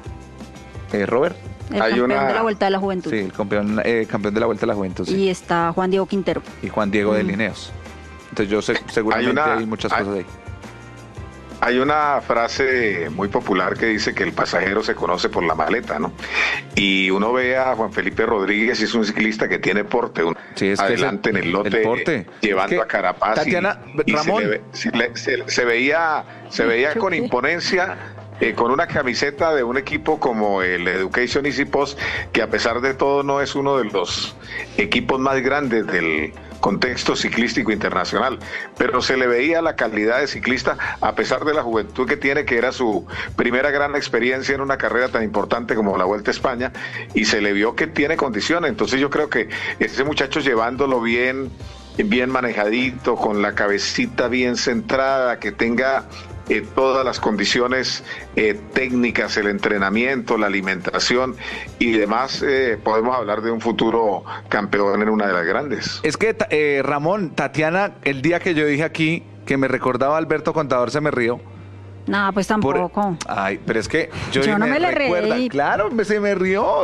Eh, Robert. El Hay campeón una- de la Vuelta de la Juventud. Sí, el campeón, eh, campeón de la Vuelta a la Juventud. sí. Y está Juan Diego Quintero. Y Juan Diego de Mm. Lineos. Entonces yo sé, seguramente Hay hay, una- muchas hay- cosas ahí. Hay una frase muy popular que dice que el pasajero se conoce por la maleta, ¿no? Y uno ve a Juan Felipe Rodríguez y es un ciclista que tiene porte, un- Sí, es que adelante ese- en el lote, el porte. llevando Es que, a Carapaz. y- Tatiana, y Ramón. Se, le ve- se le- se- se veía, se veía con imponencia. eh, con una camiseta de un equipo como el Education Easy Post, que a pesar de todo no es uno de los equipos más grandes del contexto ciclístico internacional, pero se le veía la calidad de ciclista a pesar de la juventud que tiene, que era su primera gran experiencia en una carrera tan importante como la Vuelta a España, y se le vio que tiene condiciones. Entonces yo creo que ese muchacho llevándolo bien, bien manejadito, con la cabecita bien centrada, que tenga eh, todas las condiciones eh, técnicas, el entrenamiento, la alimentación y demás, eh, podemos hablar de un futuro campeón en una de las grandes. Es que, ta- eh, Ramón, Tatiana, el día que yo dije aquí que me recordaba a Alberto Contador, se me rió. No, pues Por- tampoco. Ay, pero es que yo, Yo no me le recuerda. reí. Claro, me- se me rió.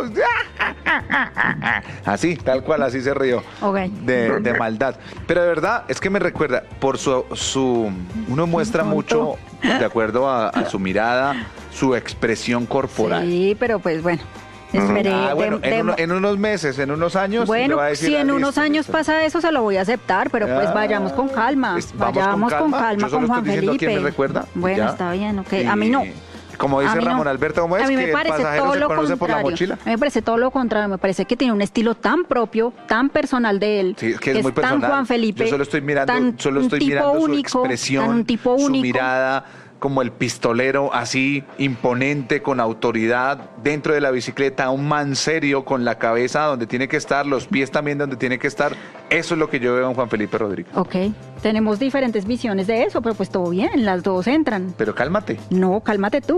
Así, tal cual, así se rió. Ok. De, de maldad. Pero de verdad, es que me recuerda, por su, su uno muestra Tonto. mucho, de acuerdo a, a su mirada, su expresión corporal. Sí, pero pues bueno. Esperé. Ah, bueno, de- en, de- uno- en unos meses, en unos años. le Bueno, va a decir, si ah, en unos listo, años listo. pasa eso, se lo voy a aceptar, pero pues Ah, vayamos con calma. es- vamos Vayamos con con calma. calma, Yo solo con Juan estoy diciendo Felipe. quién me recuerda, Bueno, ya. está bien, ok. Y, A mí no. Como dice A mí no. Ramón Alberto, ¿cómo es? A mí que me el parece pasajero todo se lo conoce por la contrario. mochila. A mí me parece todo lo contrario. Me parece que tiene un estilo tan propio, tan personal de él. Sí, es que es muy personal. Tan Juan Felipe. Yo solo estoy mirando, tan solo un estoy tipo mirando único, su expresión, tan un tipo su único. mirada, como el pistolero, así imponente, con autoridad, dentro de la bicicleta, un man serio, con la cabeza donde tiene que estar, los pies también donde tiene que estar. Eso es lo que yo veo en Juan Felipe Rodríguez. Ok, tenemos diferentes visiones de eso, pero pues todo bien, las dos entran. Pero cálmate. No, cálmate tú.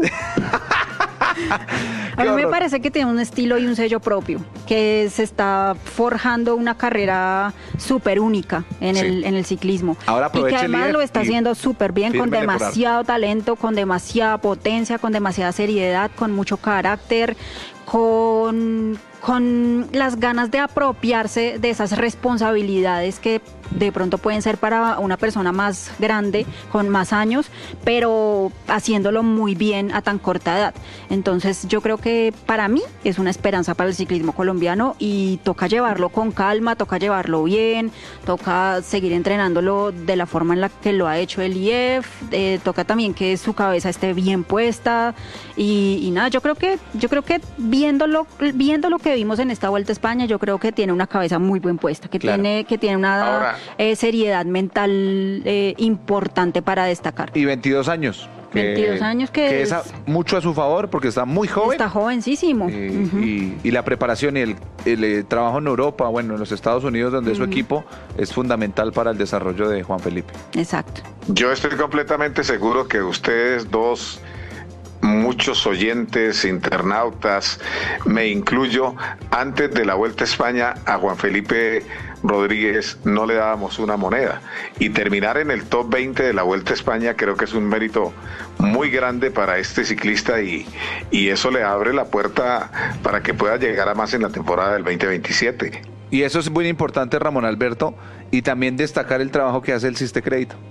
A mí me horror. parece que tiene un estilo y un sello propio, que se está forjando una carrera súper única en, Sí. el, en el ciclismo. Ahora y que aproveche, además líder, lo está y haciendo súper bien, con fírmele por ahí. demasiado talento, con demasiada potencia, con demasiada seriedad, con mucho carácter, con, con las ganas de apropiarse de esas responsabilidades que de pronto pueden ser para una persona más grande, con más años, pero haciéndolo muy bien a tan corta edad. Entonces yo creo que para mí es una esperanza para el ciclismo colombiano y toca llevarlo con calma, toca llevarlo bien, toca seguir entrenándolo de la forma en la que lo ha hecho el I E F, eh, toca también que su cabeza esté bien puesta y, y nada, yo creo que yo creo que viéndolo viendo lo que vimos en esta Vuelta a España, yo creo que tiene una cabeza muy bien puesta, que Claro. tiene que tiene una Ahora- eh, seriedad mental eh, importante para destacar. Y veintidós años. que- veintidós años que es a- es- mucho a su favor porque está muy joven. Está jovencísimo. Eh, Ujú. y, y la preparación y el, el, eh, trabajo en Europa, bueno, en los Estados Unidos, donde es su equipo, es fundamental para el desarrollo de Juan Felipe. Exacto. Yo estoy completamente seguro que ustedes dos, muchos oyentes, internautas, me incluyo, antes de la Vuelta a España a Juan Felipe Rodríguez no le dábamos una moneda, y terminar en el top veinte de la Vuelta a España creo que es un mérito muy grande para este ciclista, y, y eso le abre la puerta para que pueda llegar a más en la temporada del veinte veintisiete. Y eso es muy importante, Ramón Alberto, y también destacar el trabajo que hace el Siste Crédito.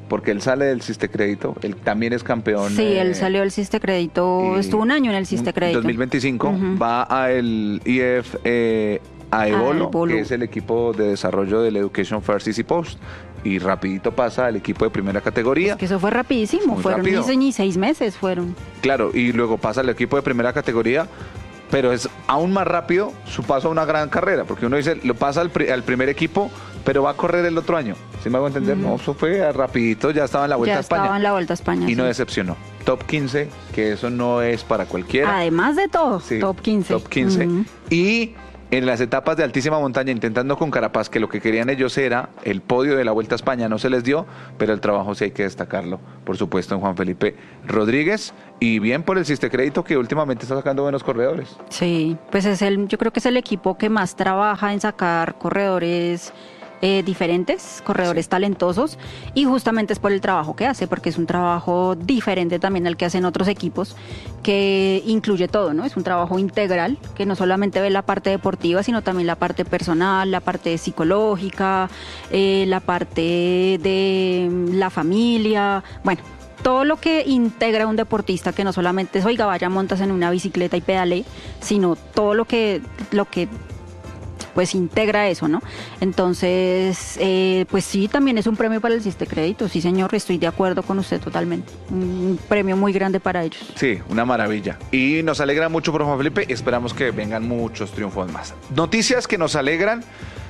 porque él sale del Ciste Crédito, él también es campeón. Sí, eh, él salió del Ciste Crédito, estuvo un año en el Ciste Crédito. dos mil veinticinco Uh-huh. va a el I F eh, Aebolo, Aebolo, que es el equipo de desarrollo del Education First Easy Post, y rapidito pasa al equipo de primera categoría. Que eso fue rapidísimo, Muy fueron rápido. ni, ni seis meses fueron. Claro, y luego pasa al equipo de primera categoría, pero es aún más rápido su paso a una gran carrera, porque uno dice, lo pasa al, pri- al primer equipo, pero va a correr el otro año. ¿Sí me hago entender? Ujú. No, eso fue rapidito, ya estaba en la Vuelta Ya a España. estaba en la Vuelta a España. Y no sí. decepcionó. Top quince, que eso no es para cualquiera. Además de todo, Sí, top quince. Top quince. Ujú. Y en las etapas de altísima montaña, intentando con Carapaz, que lo que querían ellos era el podio de la Vuelta a España, no se les dio, pero el trabajo sí hay que destacarlo, por supuesto, en Juan Felipe Rodríguez. Y bien por el Ciste Crédito, que últimamente está sacando buenos corredores. Sí, pues es el, yo creo que es el equipo que más trabaja en sacar corredores eh, diferentes, corredores Sí. talentosos, y justamente es por el trabajo que hace, porque es un trabajo diferente también al que hacen otros equipos, que incluye todo, ¿no? Es un trabajo integral, que no solamente ve la parte deportiva, sino también la parte personal, la parte psicológica, eh, la parte de mm, la familia, bueno, todo lo que integra un deportista, que no solamente es, oiga, vaya, montas en una bicicleta y pedale, sino todo lo que, lo que pues integra eso, ¿no? Entonces, eh, pues sí, también es un premio para el Ciste Crédito, sí señor, estoy de acuerdo con usted totalmente, un premio muy grande para ellos. Sí, una maravilla. Y nos alegra mucho por Juan Felipe, esperamos que vengan muchos triunfos más. Noticias que nos alegran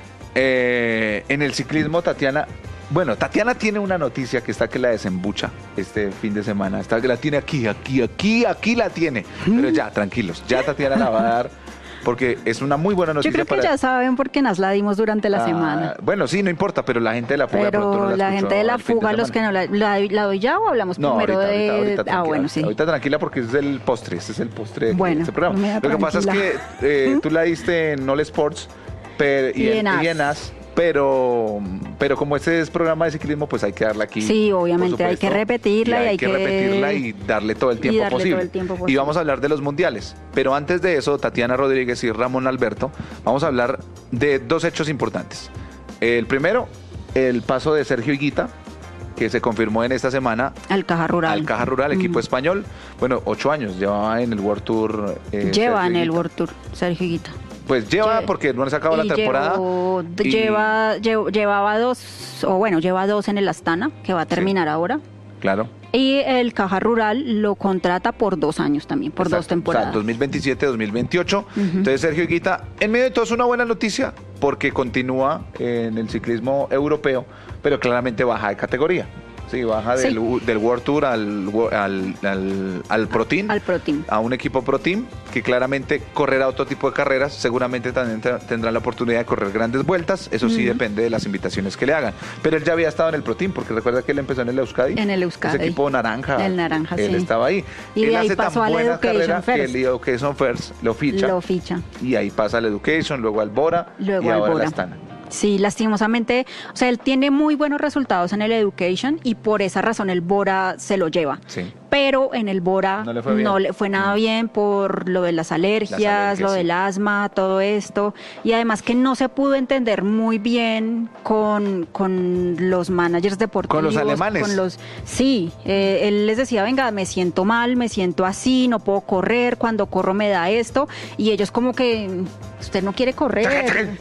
eh, en el ciclismo, Tatiana. Bueno, Tatiana tiene una noticia que está que la desembucha este fin de semana. Está que la tiene aquí, aquí, aquí, aquí la tiene. Pero ya, tranquilos, ya Tatiana la va a dar porque es una muy buena Yo noticia creo que para... ya saben porque nos la dimos durante la Ah, semana. Bueno, sí, no importa, pero la gente de la fuga de pronto no Pero la la escuchó gente de la el fin fuga, los semana. que no la, la, la doy ya o hablamos No, primero ahorita, de... ahorita, ahorita, ah, tranquila. bueno, sí. Ahorita tranquila porque es el postre, este es el postre de Bueno, este programa. me da Lo que pasa es que tranquila. eh, tú la diste en All Sports pero, y, Y en, en As. y en As, pero, pero como este es programa de ciclismo, pues hay que darla aquí. Sí, por obviamente, hay supuesto, que repetirla y hay que- repetirla y darle todo el y tiempo darle posible. todo el tiempo Y posible. vamos a hablar de los mundiales. Pero antes de eso, Tatiana Rodríguez y Ramón Alberto, vamos a hablar de dos hechos importantes. El primero, el paso de Sergio Higuita, que se confirmó en esta semana Al Caja Rural. al Caja Rural, equipo Ujú. español. Bueno, ocho años llevaba en el World Tour. eh, Lleva en Sergio el Higuita. World Tour, Sergio Higuita. Pues lleva Lle- porque no se acabó la Y temporada. llevó- y- lleva, lle- llevaba dos, o bueno, lleva dos en el Astana, que va a terminar ahora. Claro. Y el Caja Rural lo contrata por dos años también, por dos Exacto. temporadas. O sea, dos mil veintisiete, dos mil veintiocho. Ujú. Entonces, Sergio Higuita, en medio de todo es una buena noticia porque continúa en el ciclismo europeo, pero claramente baja de categoría. Sí, baja Sí. Del, U- del World Tour al, wo- al, al, al Pro Team. Al Pro Team. A un equipo Pro Team que claramente correrá otro tipo de carreras, seguramente también te- tendrá la oportunidad de correr grandes vueltas, eso sí Ujú. depende de las invitaciones que le hagan. Pero él ya había estado en el Pro Team, porque recuerda que él empezó en el Euskadi. En el Euskadi. Ese equipo naranja. El naranja, Él sí. estaba ahí. Y de él ahí hace pasó tan al buena Education carrera que First. el Education First lo ficha. Lo ficha. Y ahí pasa al Education, luego al Bora Luego y al ahora al Bora. Astana. Sí, lastimosamente, o sea, él tiene muy buenos resultados en el Education y por esa razón el Bora se lo lleva. Sí. Pero en el Bora No le fue bien. le fue nada bien por lo de las alergias, Las alergias, lo sí. del asma, todo esto. Y además que no se pudo entender muy bien con, con los managers deportivos. Con los alemanes. Con los, sí, eh, él les decía, venga, me siento mal, me siento así, no puedo correr, cuando corro me da esto. Y ellos como que, usted no quiere correr.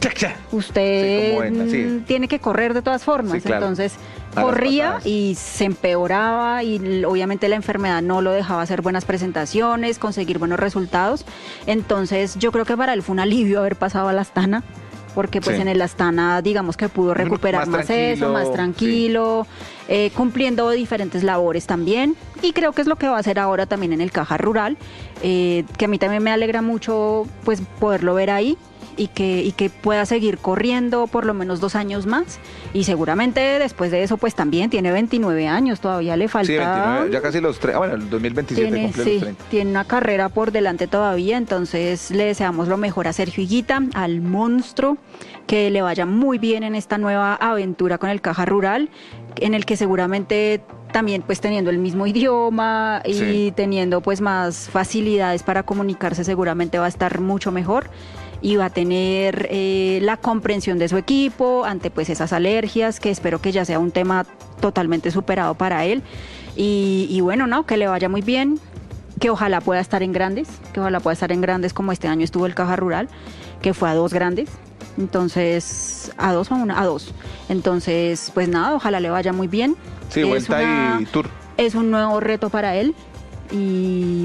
Usted Sí, como ven, así. mm, tiene que correr de todas formas. Sí, claro. Entonces A las corría patadas. y se empeoraba y l- obviamente la enfermedad no lo dejaba hacer buenas presentaciones, conseguir buenos resultados. Entonces yo creo que para él fue un alivio haber pasado a la Astana, porque pues Sí. en el Astana digamos que pudo recuperar Más más, tranquilo, eso, más sí. tranquilo, eh, cumpliendo diferentes labores también. Y creo que es lo que va a hacer ahora también en el Caja Rural, eh, que a mí también me alegra mucho pues poderlo ver ahí. Y que, y que pueda seguir corriendo por lo menos dos años más. Y seguramente después de eso, pues también tiene veintinueve años, todavía le falta. Sí, veintinueve, ya casi los tres. Ah, bueno, el dos mil veintisiete Tiene, cumple sí, los treinta. tiene una carrera por delante todavía, entonces le deseamos lo mejor a Sergio Higuita, al monstruo, que le vaya muy bien en esta nueva aventura con el Caja Rural, en el que seguramente también pues teniendo el mismo idioma y Sí. teniendo pues más facilidades para comunicarse seguramente va a estar mucho mejor. y va a tener eh, la comprensión de su equipo ante pues esas alergias, que espero que ya sea un tema totalmente superado para él. Y, y bueno, no, que le vaya muy bien, que ojalá pueda estar en grandes, que ojalá pueda estar en grandes como este año estuvo el Caja Rural, que fue a dos grandes. Entonces, a dos o a una, a dos. Entonces, pues nada, ojalá le vaya muy bien. Sí, Es vuelta una- y tour. Es un nuevo reto para él y,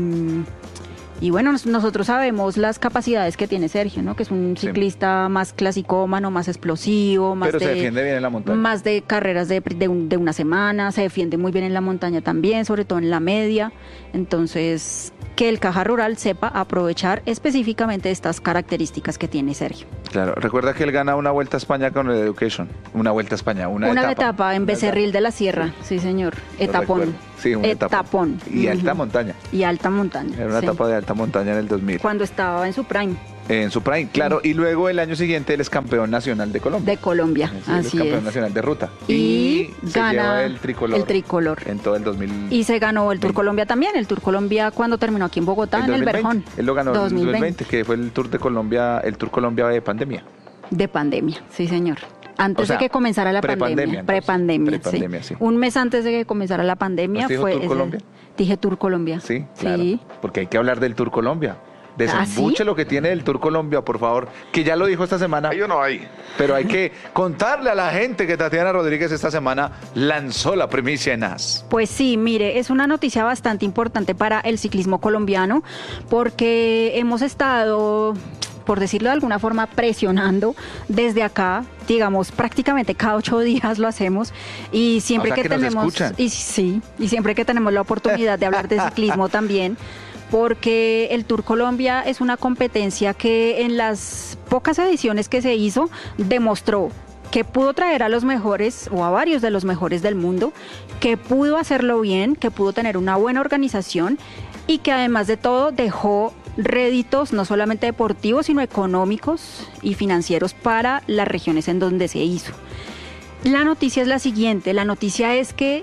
y bueno, nos- nosotros sabemos las capacidades que tiene Sergio, ¿no? Que es un Sí. ciclista más clasicómano, más explosivo, más Pero de, se defiende bien en la montaña. más de carreras de, de, un- de una semana, se defiende muy bien en la montaña también, sobre todo en la media. Entonces, que el Caja Rural sepa aprovechar específicamente estas características que tiene Sergio. Claro, recuerda que él gana una Vuelta a España con el Education. Una Vuelta a España, una, Una etapa. etapa, en Una Becerril etapa. de la Sierra, sí, señor. Lo Etapón. recuerdo. Sí, un etapón. Etapón. Y alta Ujú. montaña. Y alta montaña. Era una sí. etapa de alta montaña en el dos mil. Cuando estaba en su prime En su prime, claro. Y luego el año siguiente él es campeón nacional de Colombia. de Colombia. Sí, él es Así campeón es. nacional de ruta. Y, se gana lleva el tricolor. el tricolor. En todo el dos mil. Y se ganó el Tour veinte. Colombia también. El Tour Colombia cuando terminó aquí en Bogotá, en el dos mil veinte. Verjón. Él lo ganó en dos mil dos mil veinte. veinte, que fue el Tour de Colombia, el Tour Colombia de pandemia. De pandemia, sí, señor. Antes O sea, de que comenzara la prepandemia, pandemia. entonces. Prepandemia, Prepandemia, sí. sí. Un mes antes de que comenzara la pandemia ¿Usted dijo fue. Tour ese- Colombia? Dije Tour Colombia. Sí, claro. Sí. Porque hay que hablar del Tour Colombia. ¿Ah, sí? Desembuche lo que tiene el Tour Colombia, por favor. Que ya lo dijo esta semana. Ahí o no hay. Pero hay que contarle a la gente que Tatiana Rodríguez esta semana lanzó la primicia en A S. Pues sí, mire, es una noticia bastante importante para el ciclismo colombiano porque hemos estado, por decirlo de alguna forma, presionando desde acá, digamos, prácticamente cada ocho días lo hacemos y siempre O sea, que, que nos tenemos escuchan. y sí, y siempre que tenemos la oportunidad de hablar de ciclismo también, porque el Tour Colombia es una competencia que en las pocas ediciones que se hizo demostró que pudo traer a los mejores o a varios de los mejores del mundo, que pudo hacerlo bien, que pudo tener una buena organización y que además de todo dejó réditos no solamente deportivos, sino económicos y financieros para las regiones en donde se hizo. La noticia es la siguiente, la noticia es que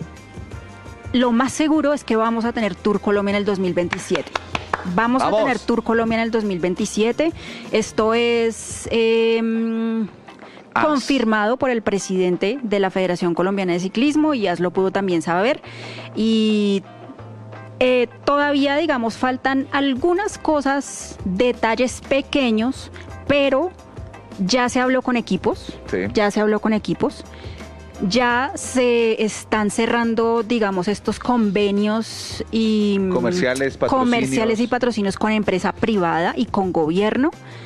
lo más seguro es que vamos a tener Tour Colombia en el dos mil veintisiete. Vamos, Vamos. a tener Tour Colombia en el dos mil veintisiete. Esto es eh, As. confirmado por el presidente de la Federación Colombiana de Ciclismo y As lo pudo también saber. Y eh, todavía, digamos, faltan algunas cosas, detalles pequeños, pero ya se habló con equipos. Sí. Ya se habló con equipos. Ya se están cerrando, digamos, estos convenios y mm, Comerciales, patrocinios. comerciales y patrocinios con empresa privada y con gobierno.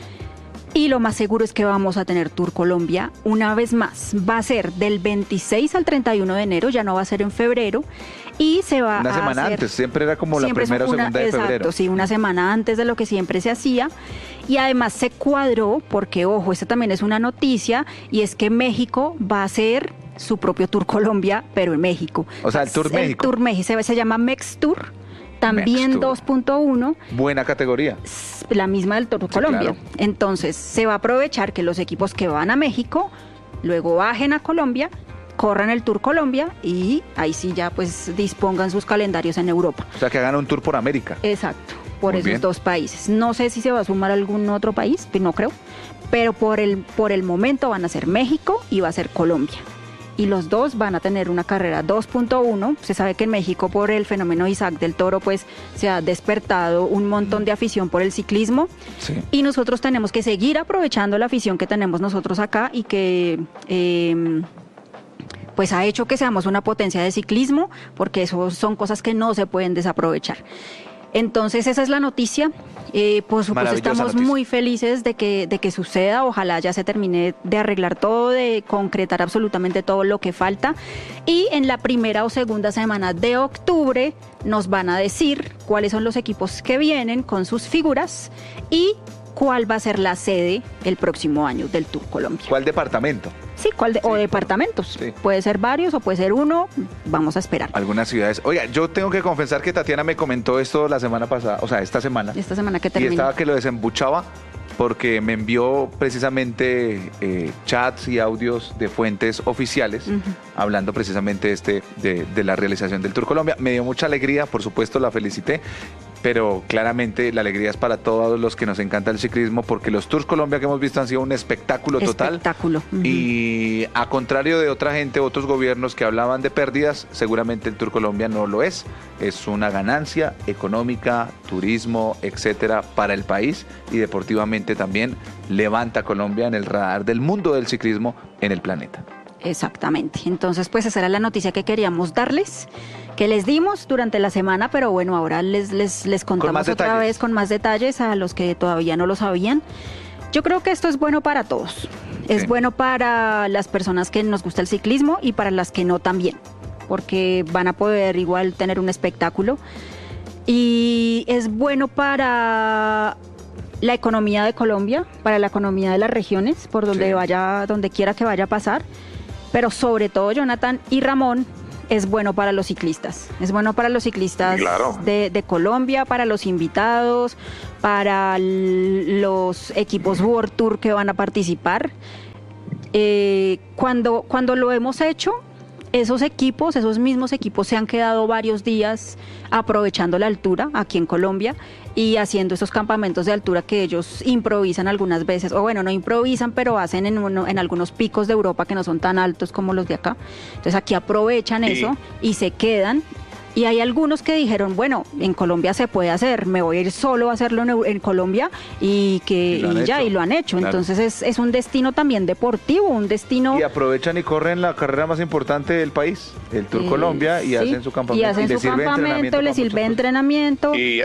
Y lo más seguro es que vamos a tener Tour Colombia una vez más. Va a ser del veintiséis al treinta y uno de enero, ya no va a ser en febrero. Y se va Una a semana hacer- antes, siempre era como la Siempre es primera o una- segunda de exacto, febrero. sí, una semana antes de lo que siempre se hacía. Y además se cuadró, porque ojo, esta también es una noticia, y es que México va a hacer su propio Tour Colombia, pero en México. O sea, el Tour México. El Tour México se, se llama Mex Tour, también Mex Tour. dos punto uno, Buena categoría. la misma del Tour Sí, Colombia. claro. Entonces, se va a aprovechar que los equipos que van a México, luego bajen a Colombia, corran el Tour Colombia y ahí sí ya pues dispongan sus calendarios en Europa. O sea, que hagan un tour por América. Exacto, por Muy esos bien. dos países. No sé si se va a sumar algún otro país, no creo, pero por el, por el momento van a ser México y va a ser Colombia. Y los dos van a tener una carrera dos punto uno. Se sabe que en México por el fenómeno Isaac del Toro pues se ha despertado un montón de afición por el ciclismo. Sí. Y nosotros tenemos que seguir aprovechando la afición que tenemos nosotros acá y que eh, pues ha hecho que seamos una potencia de ciclismo, porque eso son cosas que no se pueden desaprovechar. Entonces esa es la noticia. Eh, por supuesto Maravillosa estamos noticia. muy felices de que, de que suceda. Ojalá ya se termine de arreglar todo, de concretar absolutamente todo lo que falta. Y en la primera o segunda semana de octubre nos van a decir cuáles son los equipos que vienen con sus figuras y cuál va a ser la sede el próximo año del Tour Colombia. ¿Cuál departamento? Sí, ¿cuál de- Sí, o departamentos. sí. Puede ser varios o puede ser uno. Vamos a esperar. Algunas ciudades. Oiga, yo tengo que confesar que Tatiana me comentó esto la semana pasada, o sea, esta semana. Esta semana que Y termina. estaba que lo desembuchaba porque me envió precisamente eh, chats y audios de fuentes oficiales Ujú. hablando precisamente este, de, de la realización del Tour Colombia. Me dio mucha alegría, por supuesto, la felicité. pero claramente la alegría es para todos los que nos encanta el ciclismo, porque los Tours Colombia que hemos visto han sido un espectáculo total. Espectáculo. Uh-huh. Y a contrario de otra gente, otros gobiernos que hablaban de pérdidas, seguramente el Tour Colombia no lo es. Es una ganancia económica, turismo, etcétera, para el país, y deportivamente también levanta a Colombia en el radar del mundo del ciclismo en el planeta. Exactamente. Entonces, pues esa era la noticia que queríamos darles, que les dimos durante la semana, pero bueno, ahora les, les, les contamos otra detalles. vez con más detalles a los que todavía no lo sabían. Yo creo que esto es bueno para todos. Es Sí. bueno para las personas que nos gusta el ciclismo y para las que no también, porque van a poder igual tener un espectáculo. Y es bueno para la economía de Colombia, para la economía de las regiones, por donde Sí. vaya, donde quiera que vaya a pasar. Pero sobre todo, Jonathan y Ramón, es bueno para los ciclistas. Es bueno para los ciclistas Claro. de, de Colombia, para los invitados, para l- los equipos World Tour que van a participar. Eh, cuando, cuando lo hemos hecho, esos equipos, esos mismos equipos se han quedado varios días aprovechando la altura aquí en Colombia y haciendo esos campamentos de altura que ellos improvisan algunas veces, o bueno, no improvisan, pero hacen en, uno, en algunos picos de Europa que no son tan altos como los de acá. Entonces aquí aprovechan Y- eso y se quedan. Y hay algunos que dijeron, bueno, en Colombia se puede hacer, me voy a ir solo a hacerlo en, Eu- en Colombia y que Y lo han y ya, hecho. y lo han hecho. Claro. Entonces es, es un destino también deportivo, un destino... Y aprovechan y corren la carrera más importante del país, el Tour eh, Colombia, y sí, hacen su campamento. Y hacen les su sirve de campamento, entrenamiento les para sirve muchas cosas. entrenamiento. Y,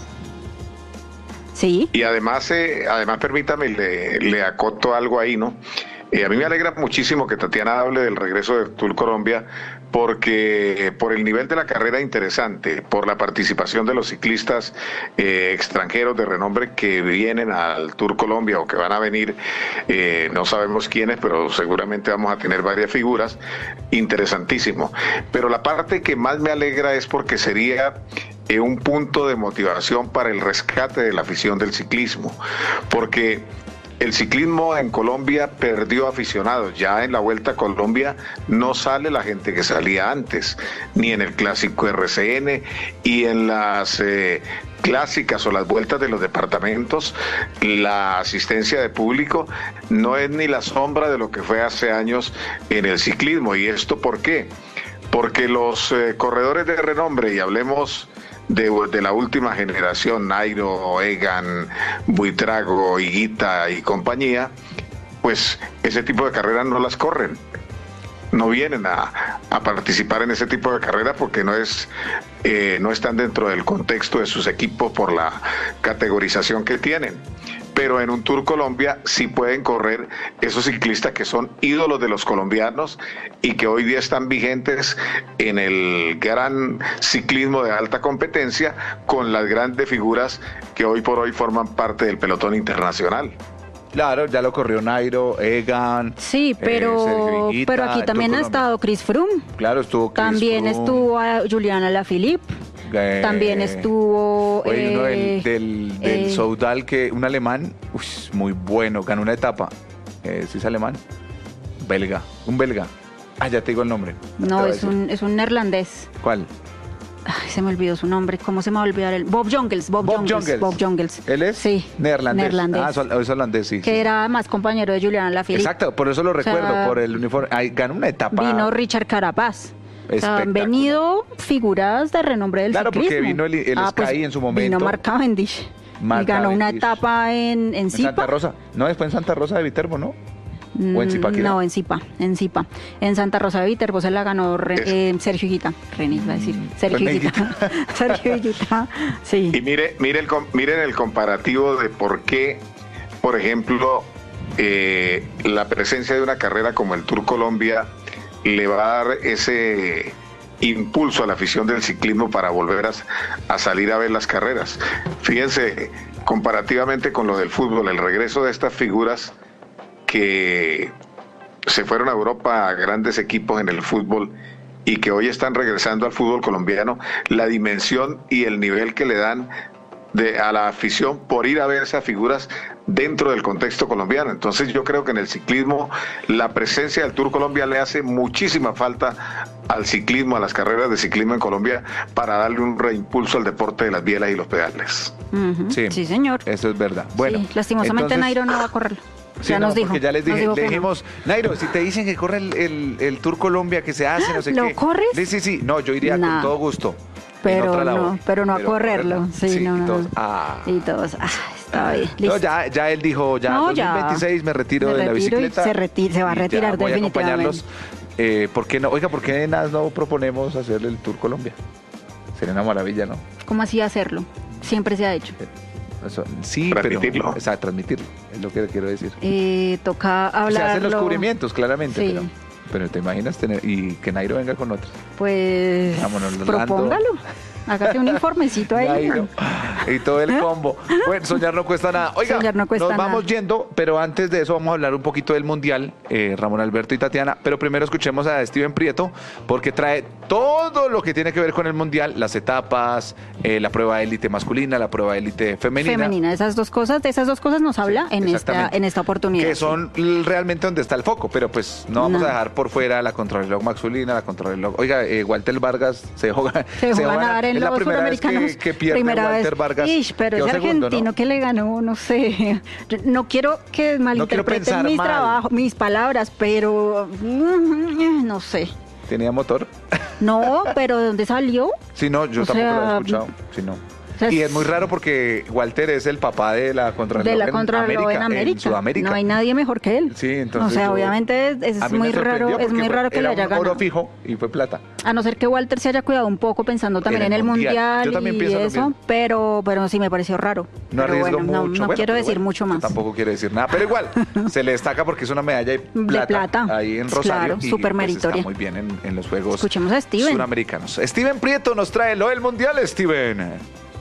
Sí. y además, eh, además permítame, le, le acoto algo ahí, ¿no? Eh, a mí me alegra muchísimo que Tatiana hable del regreso de Tour Colombia, porque eh, por el nivel de la carrera interesante, por la participación de los ciclistas eh, extranjeros de renombre que vienen al Tour Colombia o que van a venir, eh, no sabemos quiénes, pero seguramente vamos a tener varias figuras, interesantísimo. Pero la parte que más me alegra es porque sería eh, un punto de motivación para el rescate de la afición del ciclismo, porque el ciclismo en Colombia perdió aficionados. Ya en la Vuelta a Colombia no sale la gente que salía antes, ni en el Clásico R C N, y en las eh, clásicas o las vueltas de los departamentos, la asistencia de público no es ni la sombra de lo que fue hace años en el ciclismo. ¿Y esto por qué? Porque los eh, corredores de renombre, y hablemos De, de la última generación, Nairo, Egan, Buitrago, Higuita y compañía, pues ese tipo de carreras no las corren. No vienen a, a participar en ese tipo de carreras porque no es eh, no están dentro del contexto de sus equipos por la categorización que tienen. Pero en un Tour Colombia sí pueden correr esos ciclistas que son ídolos de los colombianos y que hoy día están vigentes en el gran ciclismo de alta competencia con las grandes figuras que hoy por hoy forman parte del pelotón internacional. Claro, ya lo corrió Nairo, Egan. Sí, eh, pero, Sergio Higuita, pero aquí el también Tour ha Colombia. estado Chris Froome. Claro, estuvo Chris También Froome, estuvo a Juliana Lafilippe. eh, También estuvo... Hay uno del, eh, del, del eh, Soudal, que un alemán, uy, muy bueno, ganó una etapa. Eh, ¿Sí es alemán? Belga, un belga. Ah, ya te digo el nombre. Te No, voy a es decir. un, es un neerlandés. ¿Cuál? Ay, se me olvidó su nombre. ¿Cómo se me va a olvidar el? Bob Jungels. Bob, Bob Jungels, Jungels. Bob Jungels. ¿Él es? Sí. Neerlandés. Neerlandés. Ah, sol- es holandés, sí. Que sí. era más compañero de Juliana Lafilippe. Exacto, por eso lo O sea, recuerdo, por el uniforme. Ay, ganó una etapa. Vino Richard Carapaz. O sea, han Espectacular. venido figuras de renombre del Claro, porque ciclismo. vino el- el Ah, pues, Sky en su momento. Vino Mark Cavendish. Mark y ganó una Cavendish. etapa en, en En Zipa. Santa Rosa. No, después en Santa Rosa de Viterbo, ¿no? ¿O en Mm, Zipaquirá? No, en Zipa, en Zipa. En Santa Rosa de Viterbo se la ganó Re- Es- eh, Sergio Higuita. René iba a decir. Sergio René Higuita. Sergio Higuita. Sí. Y mire, mire el, com- miren el comparativo de por qué, por ejemplo, eh, la presencia de una carrera como el Tour Colombia le va a dar ese impulso a la afición del ciclismo para volver a, a salir a ver las carreras. Fíjense, comparativamente con lo del fútbol, el regreso de estas figuras que se fueron a Europa a grandes equipos en el fútbol y que hoy están regresando al fútbol colombiano, la dimensión y el nivel que le dan de, a la afición por ir a ver esas figuras dentro del contexto colombiano. Entonces yo creo que en el ciclismo la presencia del Tour Colombia le hace muchísima falta al ciclismo, a las carreras de ciclismo en Colombia, para darle un reimpulso al deporte de las bielas y los pedales. Uh-huh. Sí, sí, señor. Eso es verdad. Bueno, sí, lastimosamente entonces, Nairo no va a correrlo. Sí, ya no, nos dijo. Porque ya les dije, dijo le que dijimos, no. Nairo, si te dicen que corre el, el, el Tour Colombia, que se hace, no sé ¿Lo qué. corres? Sí, sí, sí. No, yo iría Nah. con todo gusto. Pero otra no, labor. pero no a Pero correrlo. correrla. Sí, Sí, no, y no. todos, ah. Y todos, ah, está bien. Listo. No, ya, ya él dijo, ya No, dos mil veintiséis ya. me retiro Me de la retiro y bicicleta. se reti- se va a y ya retirar voy a definitivamente. acompañarlos. Eh, ¿por qué no? Oiga, ¿por qué nada no proponemos hacerle el Tour Colombia? Sería una maravilla, ¿no? ¿Cómo así hacerlo? Siempre se ha hecho. Eso, sí, Transmitirlo. pero... O sea, transmitirlo, es lo que quiero decir. Eh, toca hablarlo. Se hacen los cubrimientos, claramente, Sí. pero... Pero te imaginas tener... Y que Nairo venga con otros. Pues Vámonos, Lando. propóngalo. Hágase un informecito ahí. Nairo. Y todo el combo. Bueno, soñar no cuesta nada. Oiga, Soñar no cuesta nos vamos nada. yendo, pero antes de eso vamos a hablar un poquito del Mundial, eh, Ramón Alberto y Tatiana. Pero primero escuchemos a Steven Prieto, porque trae todo lo que tiene que ver con el Mundial, las etapas, eh, la prueba élite masculina, la prueba élite femenina. Femenina, esas dos cosas, de esas dos cosas nos habla Sí, en esta exactamente. en esta oportunidad. Que son l- realmente donde está el foco, pero pues no vamos No. a dejar por fuera la contrarreloj masculina, la contrarreloj. Oiga, eh, Walter Vargas se dejó, Se dejó va a ganar en es la los primera vez suramericanos. que, que pierde Primera Walter vez. Vargas. Ish, pero Quedó ese segundo, argentino ¿no? que le ganó, no sé. No quiero que malinterpreten pensar mis mal. trabajos, mis palabras, pero mm, no sé. ¿Tenía motor? No, pero ¿de dónde salió? Sí, no, yo O tampoco lo sea, he escuchado. Sí, no. O sea, Y es muy raro porque Walter es el papá de la contrarreloj de la en contrarreloj América, en América. en Sudamérica. No hay nadie mejor que él. Sí, entonces O sea, yo- obviamente es, es A mí me muy sorprendió raro, es porque muy fue- raro que era le haya un ganado. oro fijo y fue plata. A no ser que Walter se haya cuidado un poco pensando también En en el el mundial. mundial, Yo también y pienso lo eso, mismo. pero pero sí me pareció raro. No pero arriesgo bueno, no, mucho. no Bueno, quiero pero decir bueno, mucho yo más. tampoco quiero decir nada, pero igual se le destaca porque es una medalla de plata, De plata. ahí en Rosario. Claro, y, súper pues, meritoria. está muy bien en, en los Juegos Escuchemos a Steven. Suramericanos. Steven Prieto nos trae lo del Mundial, Steven.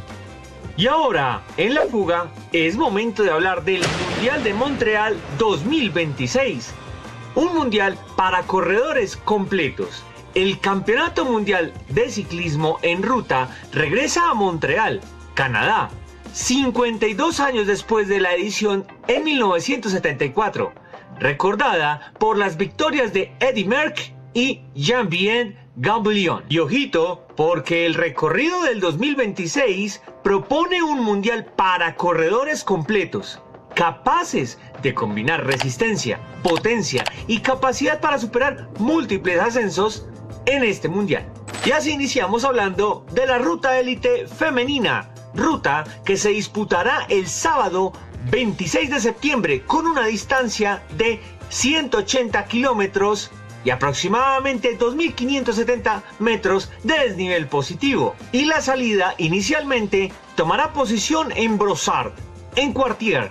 Y ahora, en la fuga, es momento de hablar del Mundial de Montreal dos mil veintiséis. Un mundial para corredores completos. El Campeonato Mundial de Ciclismo en Ruta regresa a Montreal, Canadá, cincuenta y dos años después de la edición en mil novecientos setenta y cuatro, recordada por las victorias de Eddy Merckx y Jean-Pierre Gambillon. Y ojito, porque el recorrido del dos mil veintiséis propone un mundial para corredores completos, capaces de combinar resistencia, potencia y capacidad para superar múltiples ascensos en este mundial. Y así iniciamos hablando de la ruta élite femenina, ruta que se disputará el sábado veintiséis de septiembre con una distancia de ciento ochenta kilómetros y aproximadamente dos mil quinientos setenta metros de desnivel positivo. Y la salida inicialmente tomará posición en Brossard, en Quartier,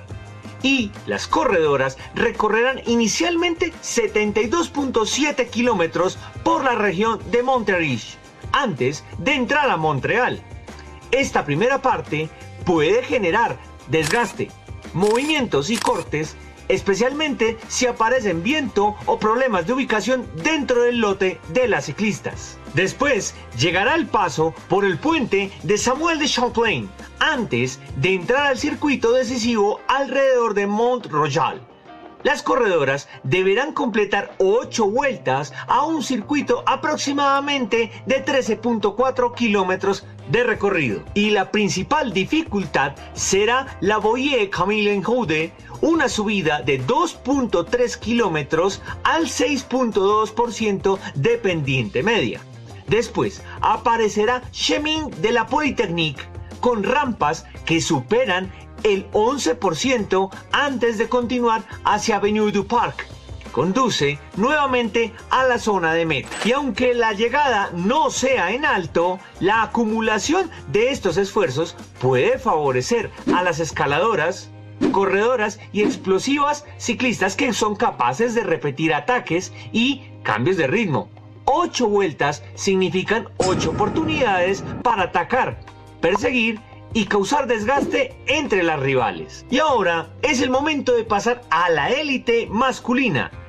y las corredoras recorrerán inicialmente setenta y dos punto siete kilómetros por la región de Montérégie, antes de entrar a Montreal. Esta primera parte puede generar desgaste, movimientos y cortes, especialmente si aparecen viento o problemas de ubicación dentro del lote de las ciclistas. Después llegará el paso por el puente de Samuel de Champlain, antes de entrar al circuito decisivo alrededor de Mont-Royal. Las corredoras deberán completar ocho vueltas a un circuito aproximadamente de trece punto cuatro kilómetros de recorrido. Y la principal dificultad será la Boyer Camille Joude, una subida de dos punto tres kilómetros al seis punto dos por ciento de pendiente media. Después aparecerá Chemin de la Polytechnique, con rampas que superan el once por ciento antes de continuar hacia Avenue du Parc. Conduce nuevamente a la zona de meta. Y aunque la llegada no sea en alto, la acumulación de estos esfuerzos puede favorecer a las escaladoras, corredoras y explosivas ciclistas que son capaces de repetir ataques y cambios de ritmo. Ocho vueltas significan ocho oportunidades para atacar, perseguir y causar desgaste entre las rivales. Y ahora es el momento de pasar a la élite masculina.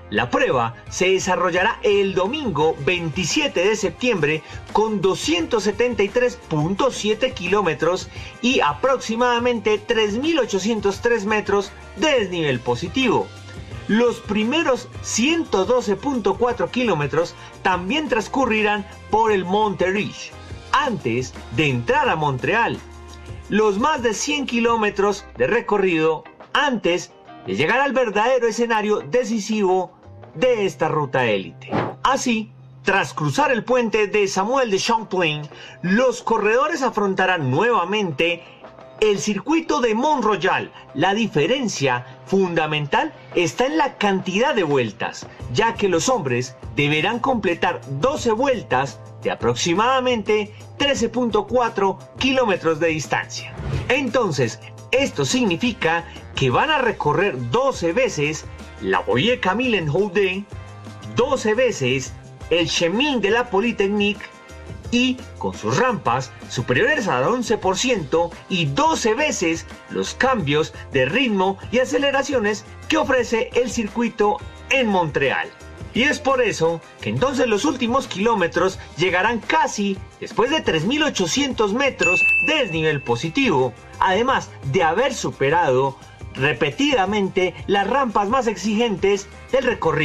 La prueba se desarrollará el domingo veintisiete de septiembre con doscientos setenta y tres punto siete kilómetros y aproximadamente tres mil ochocientos tres metros de desnivel positivo. Los primeros ciento doce punto cuatro kilómetros también transcurrirán por el Monte Rich antes de entrar a Montreal. Los más de cien kilómetros de recorrido antes de llegar al verdadero escenario decisivo de esta ruta élite. Así, tras cruzar el puente de Samuel de Champlain, los corredores afrontarán nuevamente el circuito de Mont-Royal. La diferencia fundamental está en la cantidad de vueltas, ya que los hombres deberán completar doce vueltas de aproximadamente trece punto cuatro kilómetros de distancia. Entonces, esto significa que van a recorrer doce veces la Boyer Camille en Houdet, doce veces el Chemin de la Polytechnique y con sus rampas superiores al once por ciento y doce veces los cambios de ritmo y aceleraciones que ofrece el circuito en Montreal. Y es por eso que entonces los últimos kilómetros llegarán casi después de tres mil ochocientos metros de desnivel positivo, además de haber superado repetidamente las rampas más exigentes del recorrido.